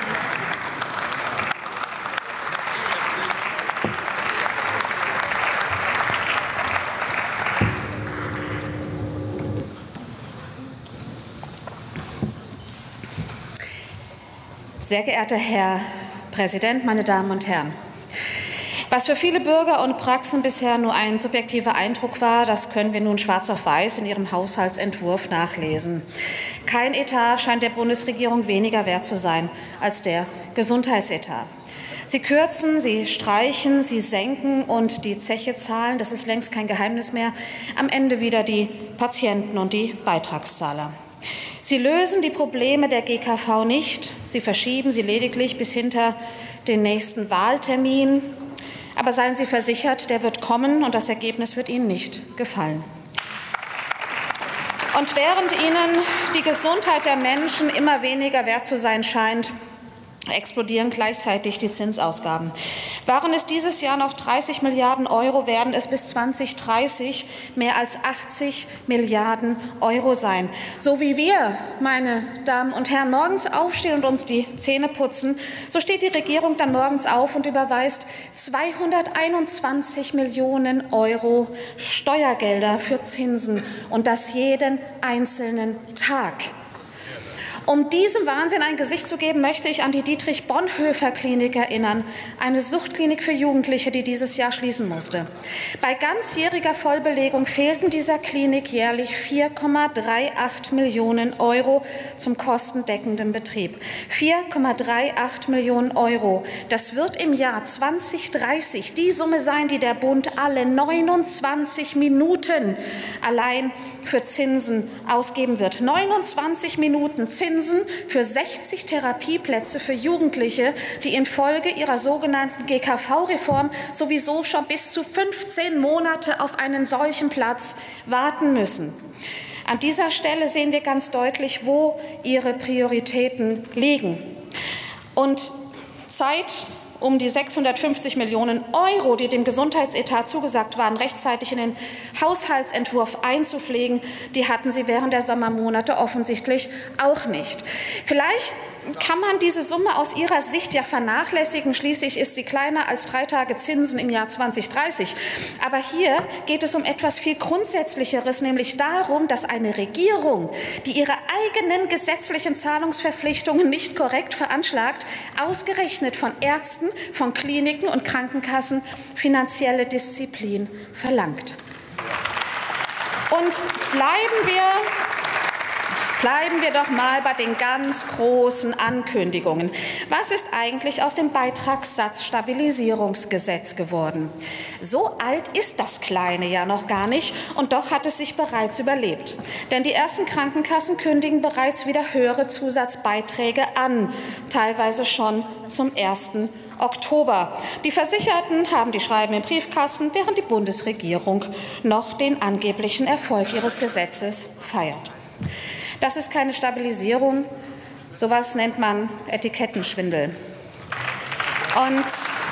Sehr geehrter Herr Präsident, meine Damen und Herren! Was für viele Bürger und Praxen bisher nur ein subjektiver Eindruck war, das können wir nun schwarz auf weiß in Ihrem Haushaltsentwurf nachlesen. Kein Etat scheint der Bundesregierung weniger wert zu sein als der Gesundheitsetat. Sie kürzen, Sie streichen, Sie senken und die Zeche zahlen, das ist längst kein Geheimnis mehr, am Ende wieder die Patienten und die Beitragszahler. Sie lösen die Probleme der G K V nicht, sie verschieben sie lediglich bis hinter den nächsten Wahltermin. Aber seien Sie versichert, der wird kommen und das Ergebnis wird Ihnen nicht gefallen. Und während Ihnen die Gesundheit der Menschen immer weniger wert zu sein scheint, explodieren gleichzeitig die Zinsausgaben. Waren es dieses Jahr noch dreißig Milliarden Euro, werden es bis zweitausenddreißig mehr als achtzig Milliarden Euro sein. So wie wir, meine Damen und Herren, morgens aufstehen und uns die Zähne putzen, so steht die Regierung dann morgens auf und überweist zweihunderteinundzwanzig Millionen Euro Steuergelder für Zinsen und das jeden einzelnen Tag. Um diesem Wahnsinn ein Gesicht zu geben, möchte ich an die Dietrich-Bonhoeffer-Klinik erinnern, eine Suchtklinik für Jugendliche, die dieses Jahr schließen musste. Bei ganzjähriger Vollbelegung fehlten dieser Klinik jährlich vier Komma achtunddreißig Millionen Euro zum kostendeckenden Betrieb. vier Komma achtunddreißig Millionen Euro. Das wird im Jahr zweitausenddreißig die Summe sein, die der Bund alle neunundzwanzig Minuten allein für Zinsen ausgeben wird. neunundzwanzig Minuten Zinsen Mietzinsen für sechzig Therapieplätze für Jugendliche, die infolge ihrer sogenannten G K V-Reform sowieso schon bis zu fünfzehn Monate auf einen solchen Platz warten müssen. An dieser Stelle sehen wir ganz deutlich, wo Ihre Prioritäten liegen. Und Zeit, um die sechshundertfünfzig Millionen Euro, die dem Gesundheitsetat zugesagt waren, rechtzeitig in den Haushaltsentwurf einzupflegen, die hatten Sie während der Sommermonate offensichtlich auch nicht. Vielleicht kann man diese Summe aus Ihrer Sicht ja vernachlässigen. Schließlich ist sie kleiner als drei Tage Zinsen im Jahr zweitausenddreißig. Aber hier geht es um etwas viel Grundsätzlicheres, nämlich darum, dass eine Regierung, die ihre eigenen gesetzlichen Zahlungsverpflichtungen nicht korrekt veranschlagt, ausgerechnet von Ärzten, von Kliniken und Krankenkassen finanzielle Disziplin verlangt. Und bleiben wir Bleiben wir doch mal bei den ganz großen Ankündigungen. Was ist eigentlich aus dem Beitragssatzstabilisierungsgesetz geworden? So alt ist das Kleine ja noch gar nicht, und doch hat es sich bereits überlebt. Denn die ersten Krankenkassen kündigen bereits wieder höhere Zusatzbeiträge an, teilweise schon zum ersten Oktober. Die Versicherten haben die Schreiben im Briefkasten, während die Bundesregierung noch den angeblichen Erfolg ihres Gesetzes feiert. Das ist keine Stabilisierung, sowas nennt man Etikettenschwindel. Und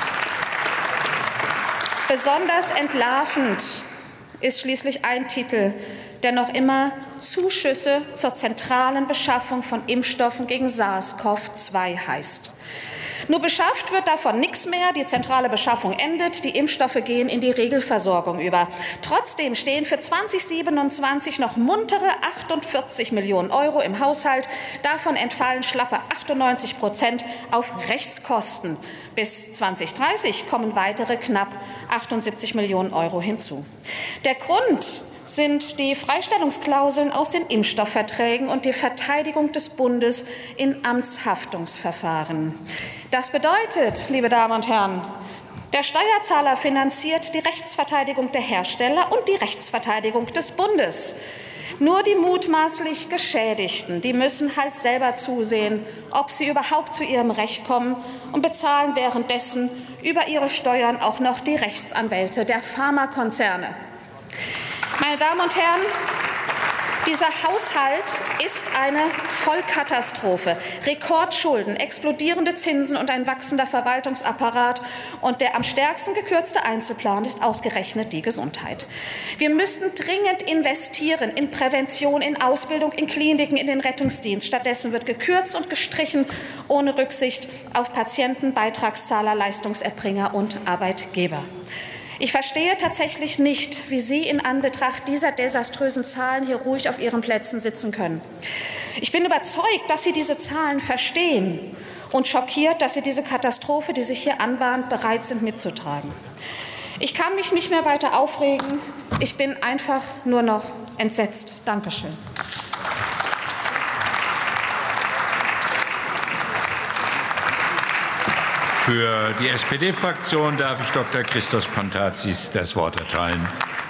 besonders entlarvend ist schließlich ein Titel, der noch immer Zuschüsse zur zentralen Beschaffung von Impfstoffen gegen SARS CoV zwei heißt. Nur beschafft wird davon nichts mehr, die zentrale Beschaffung endet, die Impfstoffe gehen in die Regelversorgung über. Trotzdem stehen für zweitausendsiebenundzwanzig noch muntere achtundvierzig Millionen Euro im Haushalt. Davon entfallen schlappe achtundneunzig Prozent auf Rechtskosten. Bis zweitausenddreißig kommen weitere knapp achtundsiebzig Millionen Euro hinzu. Der Grund sind die Freistellungsklauseln aus den Impfstoffverträgen und die Verteidigung des Bundes in Amtshaftungsverfahren. Das bedeutet, liebe Damen und Herren, der Steuerzahler finanziert die Rechtsverteidigung der Hersteller und die Rechtsverteidigung des Bundes. Nur die mutmaßlich Geschädigten, die müssen halt selber zusehen, ob sie überhaupt zu ihrem Recht kommen, und bezahlen währenddessen über ihre Steuern auch noch die Rechtsanwälte der Pharmakonzerne. Meine Damen und Herren, dieser Haushalt ist eine Vollkatastrophe. Rekordschulden, explodierende Zinsen und ein wachsender Verwaltungsapparat. Und der am stärksten gekürzte Einzelplan ist ausgerechnet die Gesundheit. Wir müssen dringend investieren in Prävention, in Ausbildung, in Kliniken, in den Rettungsdienst. Stattdessen wird gekürzt und gestrichen, ohne Rücksicht auf Patienten, Beitragszahler, Leistungserbringer und Arbeitgeber. Ich verstehe tatsächlich nicht, wie Sie in Anbetracht dieser desaströsen Zahlen hier ruhig auf Ihren Plätzen sitzen können. Ich bin überzeugt, dass Sie diese Zahlen verstehen, und schockiert, dass Sie diese Katastrophe, die sich hier anbahnt, bereit sind mitzutragen. Ich kann mich nicht mehr weiter aufregen. Ich bin einfach nur noch entsetzt. Dankeschön. Für die S P D-Fraktion darf ich Doktor Christos Pantazis das Wort erteilen.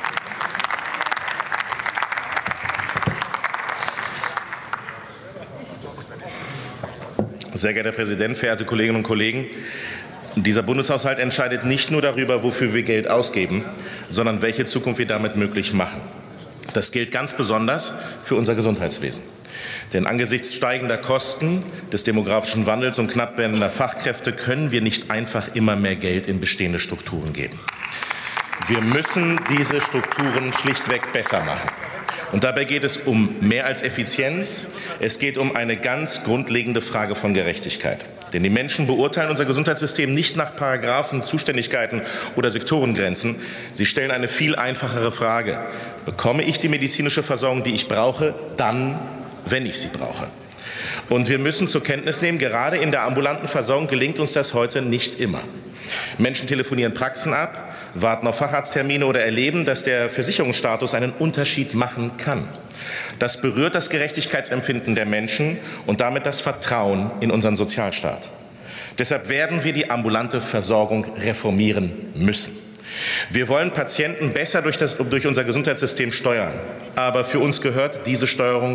Sehr geehrter Herr Präsident, verehrte Kolleginnen und Kollegen! Dieser Bundeshaushalt entscheidet nicht nur darüber, wofür wir Geld ausgeben, sondern welche Zukunft wir damit möglich machen. Das gilt ganz besonders für unser Gesundheitswesen. Denn angesichts steigender Kosten, des demografischen Wandels und knapp werdender Fachkräfte können wir nicht einfach immer mehr Geld in bestehende Strukturen geben. Wir müssen diese Strukturen schlichtweg besser machen. Und dabei geht es um mehr als Effizienz. Es geht um eine ganz grundlegende Frage von Gerechtigkeit. Denn die Menschen beurteilen unser Gesundheitssystem nicht nach Paragraphen, Zuständigkeiten oder Sektorengrenzen. Sie stellen eine viel einfachere Frage. Bekomme ich die medizinische Versorgung, die ich brauche, dann, wenn ich sie brauche? Und wir müssen zur Kenntnis nehmen, gerade in der ambulanten Versorgung gelingt uns das heute nicht immer. Menschen telefonieren Praxen ab, warten auf Facharzttermine oder erleben, dass der Versicherungsstatus einen Unterschied machen kann. Das berührt das Gerechtigkeitsempfinden der Menschen und damit das Vertrauen in unseren Sozialstaat. Deshalb werden wir die ambulante Versorgung reformieren müssen. Wir wollen Patienten besser durch, das, durch unser Gesundheitssystem steuern. Aber für uns gehört diese Steuerung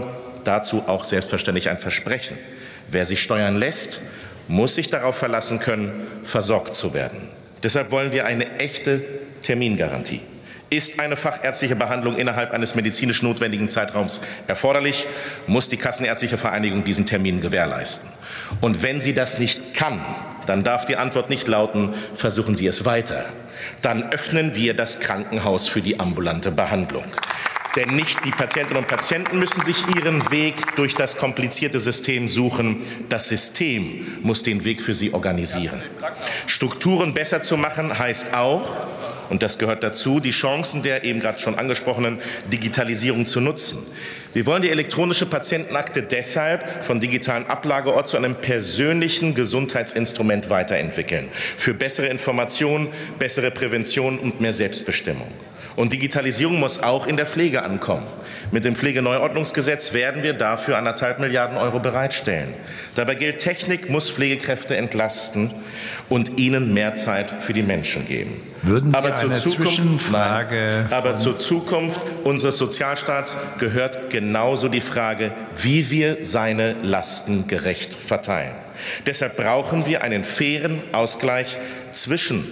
dazu auch selbstverständlich ein Versprechen. Wer sich steuern lässt, muss sich darauf verlassen können, versorgt zu werden. Deshalb wollen wir eine echte Termingarantie. Ist eine fachärztliche Behandlung innerhalb eines medizinisch notwendigen Zeitraums erforderlich, muss die Kassenärztliche Vereinigung diesen Termin gewährleisten. Und wenn sie das nicht kann, dann darf die Antwort nicht lauten, versuchen Sie es weiter. Dann öffnen wir das Krankenhaus für die ambulante Behandlung. Denn nicht die Patientinnen und Patienten müssen sich ihren Weg durch das komplizierte System suchen. Das System muss den Weg für sie organisieren. Strukturen besser zu machen heißt auch, und das gehört dazu, die Chancen der eben gerade schon angesprochenen Digitalisierung zu nutzen. Wir wollen die elektronische Patientenakte deshalb vom digitalen Ablageort zu einem persönlichen Gesundheitsinstrument weiterentwickeln. Für bessere Information, bessere Prävention und mehr Selbstbestimmung. Und Digitalisierung muss auch in der Pflege ankommen. Mit dem Pflegeneuordnungsgesetz werden wir dafür anderthalb Milliarden Euro bereitstellen. Dabei gilt, Technik muss Pflegekräfte entlasten und ihnen mehr Zeit für die Menschen geben. Würden Sie aber zur eine Zukunft, Zwischenfrage nein, aber zur Zukunft unseres Sozialstaats gehört genauso die Frage, wie wir seine Lasten gerecht verteilen. Deshalb brauchen wir einen fairen Ausgleich zwischen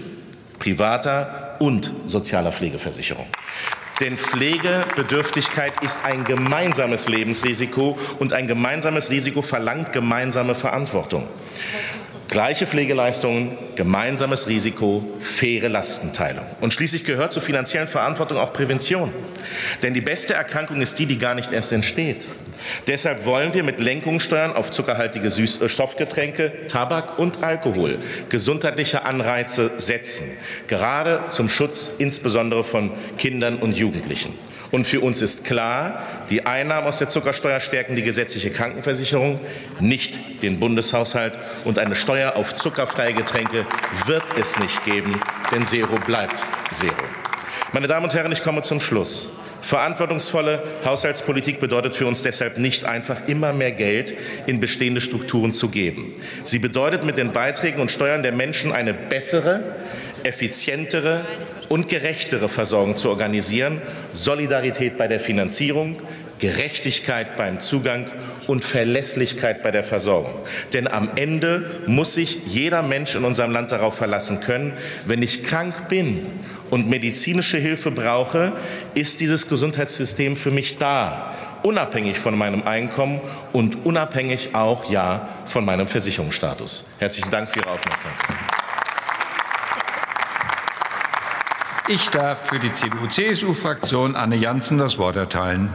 privater und sozialer Pflegeversicherung. Denn Pflegebedürftigkeit ist ein gemeinsames Lebensrisiko und ein gemeinsames Risiko verlangt gemeinsame Verantwortung. Gleiche Pflegeleistungen, gemeinsames Risiko, faire Lastenteilung. Und schließlich gehört zur finanziellen Verantwortung auch Prävention. Denn die beste Erkrankung ist die, die gar nicht erst entsteht. Deshalb wollen wir mit Lenkungssteuern auf zuckerhaltige Süß- Softgetränke, Tabak und Alkohol gesundheitliche Anreize setzen, gerade zum Schutz insbesondere von Kindern und Jugendlichen. Und für uns ist klar, die Einnahmen aus der Zuckersteuer stärken die gesetzliche Krankenversicherung, nicht den Bundeshaushalt. Und eine Steuer auf zuckerfreie Getränke wird es nicht geben, denn Zero bleibt Zero. Meine Damen und Herren, ich komme zum Schluss. Verantwortungsvolle Haushaltspolitik bedeutet für uns deshalb nicht einfach immer mehr Geld in bestehende Strukturen zu geben. Sie bedeutet mit den Beiträgen und Steuern der Menschen eine bessere, effizientere und gerechtere Versorgung zu organisieren, Solidarität bei der Finanzierung, Gerechtigkeit beim Zugang und Verlässlichkeit bei der Versorgung. Denn am Ende muss sich jeder Mensch in unserem Land darauf verlassen können, wenn ich krank bin und medizinische Hilfe brauche, ist dieses Gesundheitssystem für mich da, unabhängig von meinem Einkommen und unabhängig auch, ja, von meinem Versicherungsstatus. Herzlichen Dank für Ihre Aufmerksamkeit. Ich darf für die C D U-C S U-Fraktion Anne Janssen das Wort erteilen.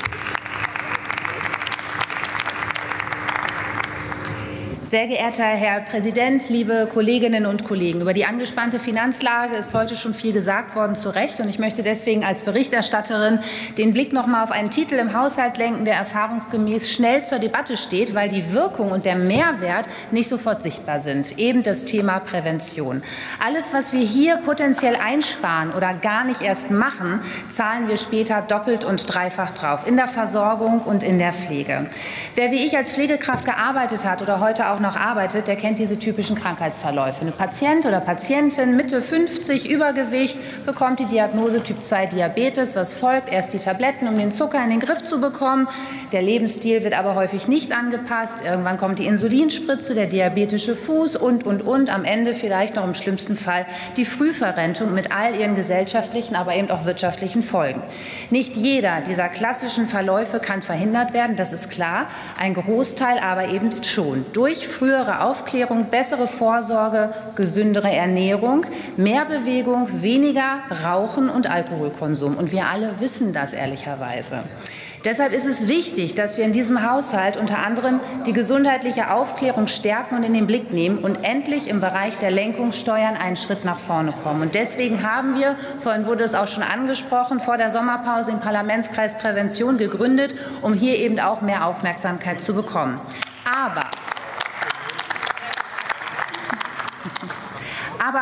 Sehr geehrter Herr Präsident, liebe Kolleginnen und Kollegen! Über die angespannte Finanzlage ist heute schon viel gesagt worden, zu Recht. Und ich möchte deswegen als Berichterstatterin den Blick noch mal auf einen Titel im Haushalt lenken, der erfahrungsgemäß schnell zur Debatte steht, weil die Wirkung und der Mehrwert nicht sofort sichtbar sind. Eben das Thema Prävention. Alles, was wir hier potenziell einsparen oder gar nicht erst machen, zahlen wir später doppelt und dreifach drauf, in der Versorgung und in der Pflege. Wer wie ich als Pflegekraft gearbeitet hat oder heute auch noch arbeitet, der kennt diese typischen Krankheitsverläufe. Eine Patient oder Patientin, Mitte fünfzig, Übergewicht, bekommt die Diagnose Typ zwei Diabetes. Was folgt? Erst die Tabletten, um den Zucker in den Griff zu bekommen. Der Lebensstil wird aber häufig nicht angepasst. Irgendwann kommt die Insulinspritze, der diabetische Fuß und, und, und. Am Ende vielleicht noch im schlimmsten Fall die Frühverrentung mit all ihren gesellschaftlichen, aber eben auch wirtschaftlichen Folgen. Nicht jeder dieser klassischen Verläufe kann verhindert werden, das ist klar. Ein Großteil aber eben schon. Durch frühere Aufklärung, bessere Vorsorge, gesündere Ernährung, mehr Bewegung, weniger Rauchen und Alkoholkonsum. Und wir alle wissen das ehrlicherweise. Deshalb ist es wichtig, dass wir in diesem Haushalt unter anderem die gesundheitliche Aufklärung stärken und in den Blick nehmen und endlich im Bereich der Lenkungssteuern einen Schritt nach vorne kommen. Und deswegen haben wir, vorhin wurde es auch schon angesprochen, vor der Sommerpause den Parlamentskreis Prävention gegründet, um hier eben auch mehr Aufmerksamkeit zu bekommen. Aber Aber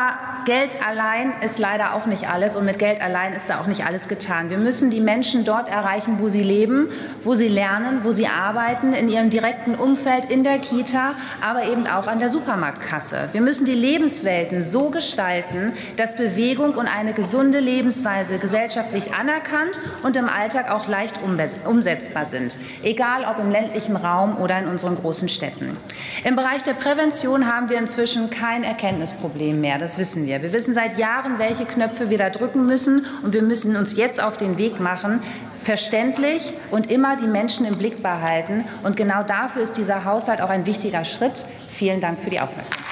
Geld allein ist leider auch nicht alles und mit Geld allein ist da auch nicht alles getan. Wir müssen die Menschen dort erreichen, wo sie leben, wo sie lernen, wo sie arbeiten, in ihrem direkten Umfeld, in der Kita, aber eben auch an der Supermarktkasse. Wir müssen die Lebenswelten so gestalten, dass Bewegung und eine gesunde Lebensweise gesellschaftlich anerkannt und im Alltag auch leicht umsetzbar sind, egal ob im ländlichen Raum oder in unseren großen Städten. Im Bereich der Prävention haben wir inzwischen kein Erkenntnisproblem mehr, das wissen wir. Wir wissen seit Jahren, welche Knöpfe wir da drücken müssen, und wir müssen uns jetzt auf den Weg machen, verständlich und immer die Menschen im Blick behalten. Und genau dafür ist dieser Haushalt auch ein wichtiger Schritt. Vielen Dank für die Aufmerksamkeit.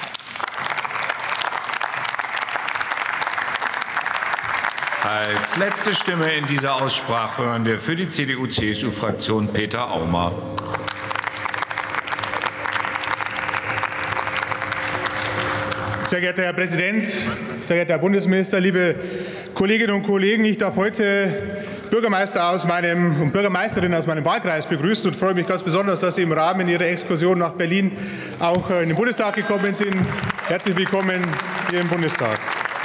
Als letzte Stimme in dieser Aussprache hören wir für die C D U C S U-Fraktion Peter Aumer. Sehr geehrter Herr Präsident, sehr geehrter Herr Bundesminister, liebe Kolleginnen und Kollegen! Ich darf heute Bürgermeister aus meinem, und Bürgermeisterin aus meinem Wahlkreis begrüßen und freue mich ganz besonders, dass Sie im Rahmen Ihrer Exkursion nach Berlin auch in den Bundestag gekommen sind. Herzlich willkommen hier im Bundestag.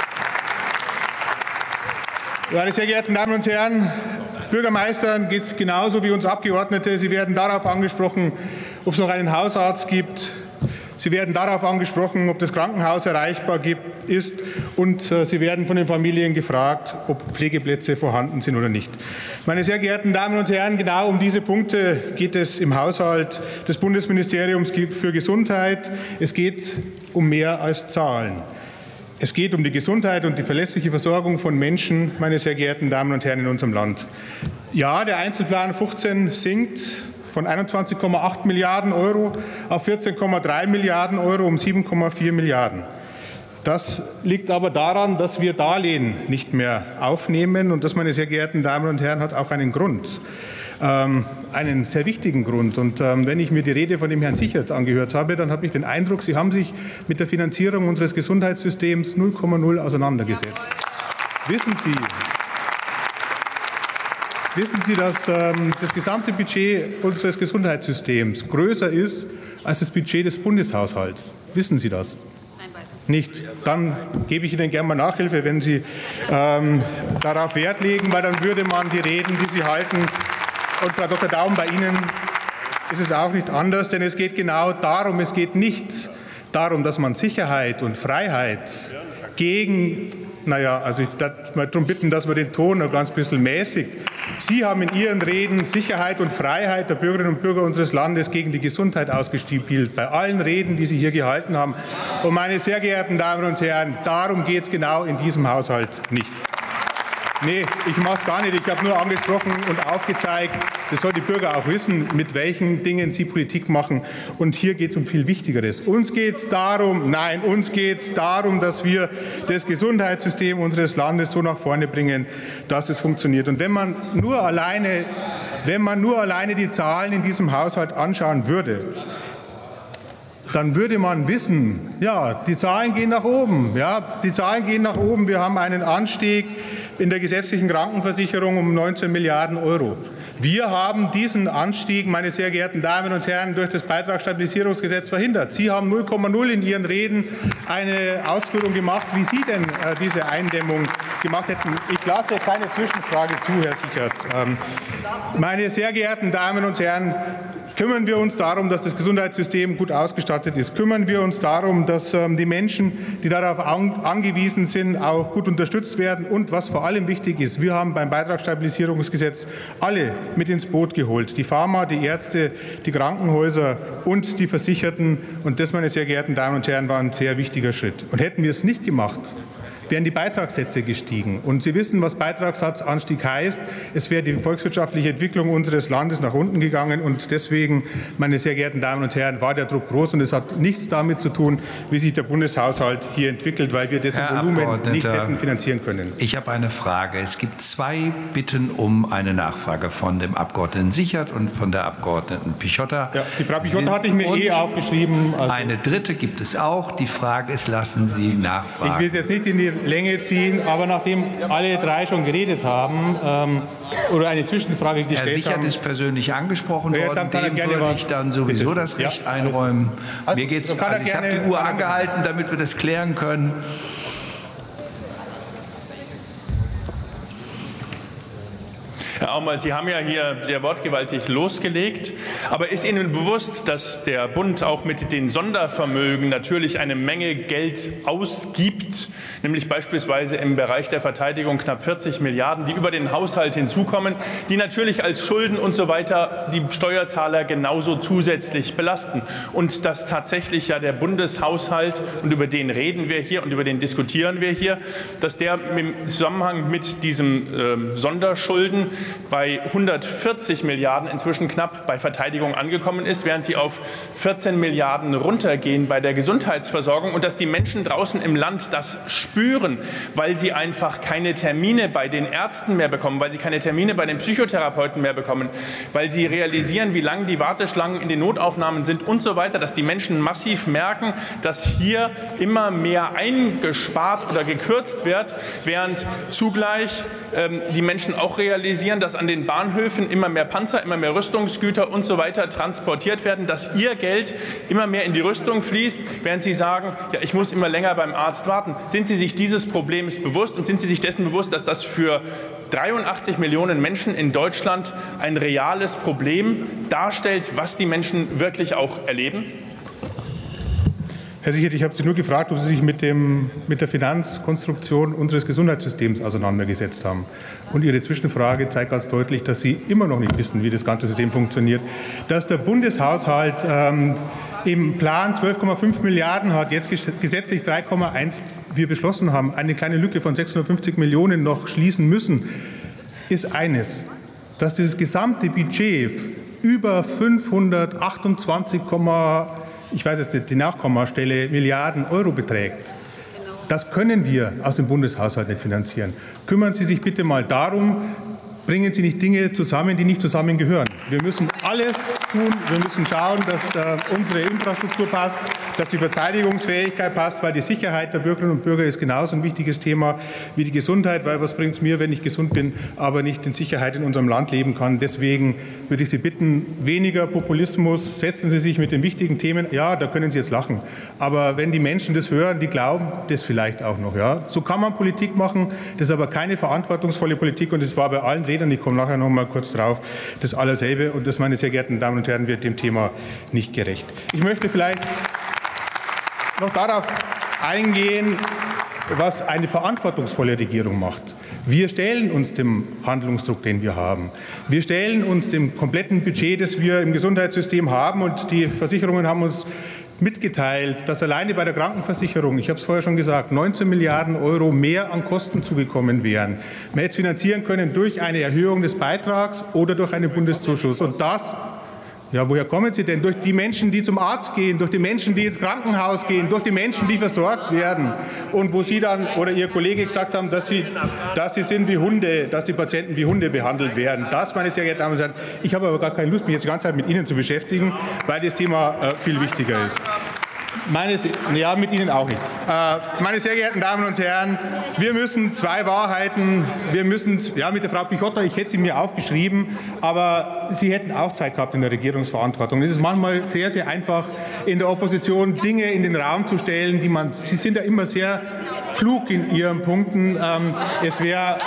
Meine sehr geehrten Damen und Herren, Bürgermeistern geht es genauso wie uns Abgeordnete. Sie werden darauf angesprochen, ob es noch einen Hausarzt gibt. Sie werden darauf angesprochen, ob das Krankenhaus erreichbar ist, und äh, Sie werden von den Familien gefragt, ob Pflegeplätze vorhanden sind oder nicht. Meine sehr geehrten Damen und Herren, genau um diese Punkte geht es im Haushalt des Bundesministeriums für Gesundheit. Es geht um mehr als Zahlen. Es geht um die Gesundheit und die verlässliche Versorgung von Menschen, meine sehr geehrten Damen und Herren, in unserem Land. Ja, der Einzelplan fünfzehn sinkt von einundzwanzig Komma acht Milliarden Euro auf vierzehn Komma drei Milliarden Euro, um sieben Komma vier Milliarden. Das liegt aber daran, dass wir Darlehen nicht mehr aufnehmen, und das, meine sehr geehrten Damen und Herren, hat auch einen Grund, ähm, einen sehr wichtigen Grund. Und ähm, wenn ich mir die Rede von dem Herrn Sichert angehört habe, dann habe ich den Eindruck, Sie haben sich mit der Finanzierung unseres Gesundheitssystems null Komma null auseinandergesetzt. Wissen Sie, Wissen Sie, dass ähm, das gesamte Budget unseres Gesundheitssystems größer ist als das Budget des Bundeshaushalts? Wissen Sie das? Nein, weiß nicht. Nicht. Dann gebe ich Ihnen gerne mal Nachhilfe, wenn Sie ähm, darauf Wert legen, weil dann würde man die Reden, die Sie halten, und Frau Doktor Daum, bei Ihnen ist es auch nicht anders, denn es geht genau darum, es geht nicht darum, dass man Sicherheit und Freiheit gegen, naja, also ich darf mal darum bitten, dass wir den Ton ein ganz bisschen mäßig. Sie haben in Ihren Reden Sicherheit und Freiheit der Bürgerinnen und Bürger unseres Landes gegen die Gesundheit ausgespielt, bei allen Reden, die Sie hier gehalten haben. Und meine sehr geehrten Damen und Herren, darum geht es genau in diesem Haushalt nicht. Nee, ich mache es gar nicht. Ich habe nur angesprochen und aufgezeigt, das soll die Bürger auch wissen, mit welchen Dingen sie Politik machen. Und hier geht es um viel Wichtigeres. Uns geht es darum, nein, uns geht es darum, dass wir das Gesundheitssystem unseres Landes so nach vorne bringen, dass es funktioniert. Und wenn man nur alleine, wenn man nur alleine die Zahlen in diesem Haushalt anschauen würde, dann würde man wissen, ja, die Zahlen gehen nach oben. Ja, die Zahlen gehen nach oben. Wir haben einen Anstieg in der gesetzlichen Krankenversicherung um neunzehn Milliarden Euro. Wir haben diesen Anstieg, meine sehr geehrten Damen und Herren, durch das Beitragsstabilisierungsgesetz verhindert. Sie haben null Komma null in Ihren Reden eine Ausführung gemacht, wie Sie denn äh, diese Eindämmung gemacht hätten. Ich lasse keine Zwischenfrage zu, Herr Sichert. Ähm, meine sehr geehrten Damen und Herren, kümmern wir uns darum, dass das Gesundheitssystem gut ausgestattet ist. Kümmern wir uns darum, dass ähm, die Menschen, die darauf an, angewiesen sind, auch gut unterstützt werden. Und was vor allem wichtig ist, wir haben beim Beitragsstabilisierungsgesetz alle mit ins Boot geholt. Die Pharma, die Ärzte, die Krankenhäuser und die Versicherten. Und das, meine sehr geehrten Damen und Herren, war ein sehr wichtiger Schritt. Und hätten wir es nicht gemacht, wären die Beitragssätze gestiegen. Und Sie wissen, was Beitragssatzanstieg heißt. Es wäre die volkswirtschaftliche Entwicklung unseres Landes nach unten gegangen. Und deswegen, meine sehr geehrten Damen und Herren, war der Druck groß. Und es hat nichts damit zu tun, wie sich der Bundeshaushalt hier entwickelt, weil wir das im Volumen nicht hätten finanzieren können. Ich habe eine Frage. Es gibt zwei Bitten um eine Nachfrage von dem Abgeordneten Sichert und von der Abgeordneten Pichotta. Ja, die Frau Pichotta hatte ich mir eh aufgeschrieben. Also eine dritte gibt es auch. Die Frage ist, lassen Sie nachfragen. Ich will es jetzt nicht in die Länge ziehen, aber nachdem alle drei schon geredet haben ähm, oder eine Zwischenfrage gestellt haben. Herr Sichert haben, ist persönlich angesprochen ja, worden, dem würde ich dann sowieso bitte. das Recht ja, einräumen. Also, Mir geht's, also ich habe die Uhr angehalten, damit wir das klären können. Herr Aumer, Sie haben ja hier sehr wortgewaltig losgelegt. Aber ist Ihnen bewusst, dass der Bund auch mit den Sondervermögen natürlich eine Menge Geld ausgibt, nämlich beispielsweise im Bereich der Verteidigung knapp vierzig Milliarden, die über den Haushalt hinzukommen, die natürlich als Schulden und so weiter die Steuerzahler genauso zusätzlich belasten. Und dass tatsächlich ja der Bundeshaushalt, und über den reden wir hier und über den diskutieren wir hier, dass der im Zusammenhang mit diesem äh, Sonderschulden bei hundertvierzig Milliarden inzwischen knapp bei Verteidigung angekommen ist, während sie auf vierzehn Milliarden runtergehen bei der Gesundheitsversorgung, und dass die Menschen draußen im Land das spüren, weil sie einfach keine Termine bei den Ärzten mehr bekommen, weil sie keine Termine bei den Psychotherapeuten mehr bekommen, weil sie realisieren, wie lang die Warteschlangen in den Notaufnahmen sind und so weiter, dass die Menschen massiv merken, dass hier immer mehr eingespart oder gekürzt wird, während zugleich ähm, die Menschen auch realisieren, dass an den Bahnhöfen immer mehr Panzer, immer mehr Rüstungsgüter und so weiter transportiert werden, dass ihr Geld immer mehr in die Rüstung fließt, während sie sagen, ja, ich muss immer länger beim Arzt warten. Sind Sie sich dieses Problems bewusst und sind Sie sich dessen bewusst, dass das für dreiundachtzig Millionen Menschen in Deutschland ein reales Problem darstellt, was die Menschen wirklich auch erleben? Herr Sichert, ich habe Sie nur gefragt, ob Sie sich mit, dem, mit der Finanzkonstruktion unseres Gesundheitssystems auseinandergesetzt haben. Und Ihre Zwischenfrage zeigt ganz deutlich, dass Sie immer noch nicht wissen, wie das ganze System funktioniert. Dass der Bundeshaushalt ähm, im Plan zwölf Komma fünf Milliarden hat, jetzt gesetzlich drei Komma eins wir beschlossen haben, eine kleine Lücke von sechshundertfünfzig Millionen noch schließen müssen, ist eines, dass dieses gesamte Budget über fünfhundertachtundzwanzig, ich weiß jetzt nicht die Nachkommastelle, Milliarden Euro beträgt. Das können wir aus dem Bundeshaushalt nicht finanzieren. Kümmern Sie sich bitte mal darum, bringen Sie nicht Dinge zusammen, die nicht zusammengehören. Wir müssen alles tun. Wir müssen schauen, dass äh, unsere Infrastruktur passt, dass die Verteidigungsfähigkeit passt, weil die Sicherheit der Bürgerinnen und Bürger ist genauso ein wichtiges Thema wie die Gesundheit, weil was bringt es mir, wenn ich gesund bin, aber nicht in Sicherheit in unserem Land leben kann. Deswegen würde ich Sie bitten, weniger Populismus, setzen Sie sich mit den wichtigen Themen, ja, da können Sie jetzt lachen, aber wenn die Menschen das hören, die glauben das vielleicht auch noch. Ja. So kann man Politik machen, das ist aber keine verantwortungsvolle Politik, und es war bei allen Rednern, ich komme nachher noch mal kurz drauf, das allerselbe, und das, meine sehr geehrten Damen und Herren, wird dem Thema nicht gerecht. Ich möchte vielleicht noch darauf eingehen, was eine verantwortungsvolle Regierung macht. Wir stellen uns dem Handlungsdruck, den wir haben. Wir stellen uns dem kompletten Budget, das wir im Gesundheitssystem haben, und die Versicherungen haben uns mitgeteilt, dass alleine bei der Krankenversicherung, ich habe es vorher schon gesagt, neunzehn Milliarden Euro mehr an Kosten zugekommen wären. Man hätte es finanzieren können durch eine Erhöhung des Beitrags oder durch einen Bundeszuschuss. Und das, ja, woher kommen Sie denn? Durch die Menschen, die zum Arzt gehen, durch die Menschen, die ins Krankenhaus gehen, durch die Menschen, die versorgt werden. Und wo Sie dann oder Ihr Kollege gesagt haben, dass Sie, dass Sie sind wie Hunde, dass die Patienten wie Hunde behandelt werden. Das, meine sehr geehrten Damen und Herren, ich habe aber gar keine Lust, mich jetzt die ganze Zeit mit Ihnen zu beschäftigen, weil das Thema äh, viel wichtiger ist. Meine, ja, mit Ihnen auch nicht. Äh, meine sehr geehrten Damen und Herren, wir müssen zwei Wahrheiten, wir müssen, ja, mit der Frau Pichotta, ich hätte sie mir aufgeschrieben, aber Sie hätten auch Zeit gehabt in der Regierungsverantwortung. Es ist manchmal sehr, sehr einfach, in der Opposition Dinge in den Raum zu stellen, die man, Sie sind ja immer sehr klug in Ihren Punkten. Ähm, es wäre...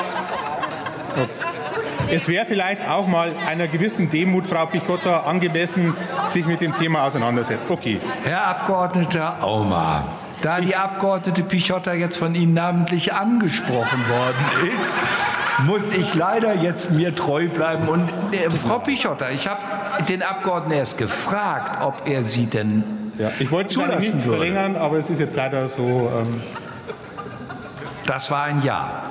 Es wäre vielleicht auch mal einer gewissen Demut, Frau Pichotta, angemessen, sich mit dem Thema auseinandersetzt. Okay. Herr Abgeordneter Aumer, da die Abgeordnete Pichotta jetzt von Ihnen namentlich angesprochen worden ist, muss ich leider jetzt mir treu bleiben. Und äh, Frau Pichotta, ich habe den Abgeordneten erst gefragt, ob er Sie denn ja, ich wollte zulassen nicht würde. verlängern, aber es ist jetzt leider so. Ähm das war ein Ja.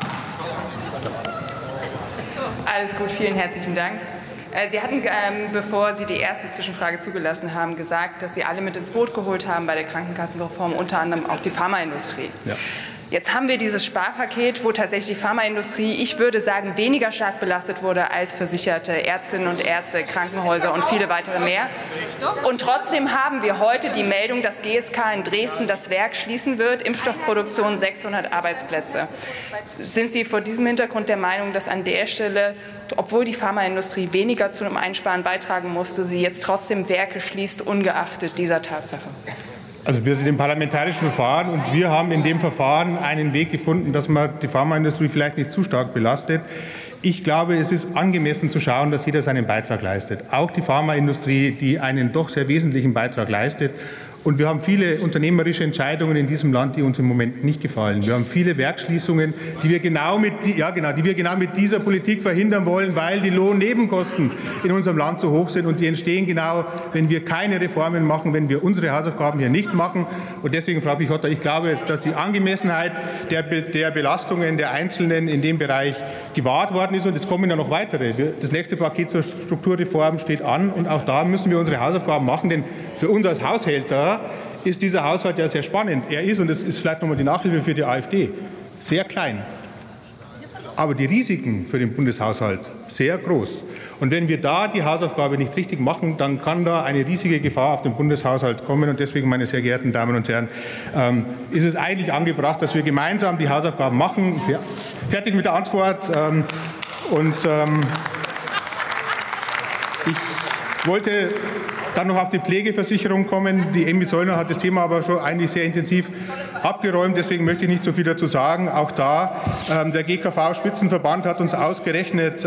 Alles gut, vielen herzlichen Dank. Sie hatten, ähm, bevor Sie die erste Zwischenfrage zugelassen haben, gesagt, dass Sie alle mit ins Boot geholt haben bei der Krankenkassenreform, unter anderem auch die Pharmaindustrie. Ja. Jetzt haben wir dieses Sparpaket, wo tatsächlich die Pharmaindustrie, ich würde sagen, weniger stark belastet wurde als versicherte Ärztinnen und Ärzte, Krankenhäuser und viele weitere mehr. Und trotzdem haben wir heute die Meldung, dass G S K in Dresden das Werk schließen wird, Impfstoffproduktion sechshundert Arbeitsplätze. Sind Sie vor diesem Hintergrund der Meinung, dass an der Stelle, obwohl die Pharmaindustrie weniger zu einem Einsparen beitragen musste, sie jetzt trotzdem Werke schließt, ungeachtet dieser Tatsache? Also wir sind im parlamentarischen Verfahren, und wir haben in dem Verfahren einen Weg gefunden, dass man die Pharmaindustrie vielleicht nicht zu stark belastet. Ich glaube, es ist angemessen zu schauen, dass jeder seinen Beitrag leistet. Auch die Pharmaindustrie, die einen doch sehr wesentlichen Beitrag leistet. Und wir haben viele unternehmerische Entscheidungen in diesem Land, die uns im Moment nicht gefallen. Wir haben viele Werksschließungen, die wir genau mit, ja, genau, die wir genau mit dieser Politik verhindern wollen, weil die Lohnnebenkosten in unserem Land so hoch sind. Und die entstehen genau, wenn wir keine Reformen machen, wenn wir unsere Hausaufgaben hier nicht machen. Und deswegen, Frau Pichotta, ich glaube, dass die Angemessenheit der, der Belastungen der Einzelnen in dem Bereich gewahrt worden ist. Und es kommen ja noch weitere. Das nächste Paket zur Strukturreform steht an. Und auch da müssen wir unsere Hausaufgaben machen. Denn für uns als Haushälter ist dieser Haushalt ja sehr spannend. Er ist, und das ist vielleicht nochmal die Nachhilfe für die AfD, sehr klein. Aber die Risiken für den Bundeshaushalt sehr groß. Und wenn wir da die Hausaufgabe nicht richtig machen, dann kann da eine riesige Gefahr auf den Bundeshaushalt kommen. Und deswegen, meine sehr geehrten Damen und Herren, ähm, ist es eigentlich angebracht, dass wir gemeinsam die Hausaufgaben machen. Ja, fertig mit der Antwort. Ähm, und ähm, ich wollte dann noch auf die Pflegeversicherung kommen. Die Emmy Zollner hat das Thema aber schon eigentlich sehr intensiv abgeräumt. Deswegen möchte ich nicht so viel dazu sagen. Auch da, ähm, der G K V-Spitzenverband hat uns ausgerechnet,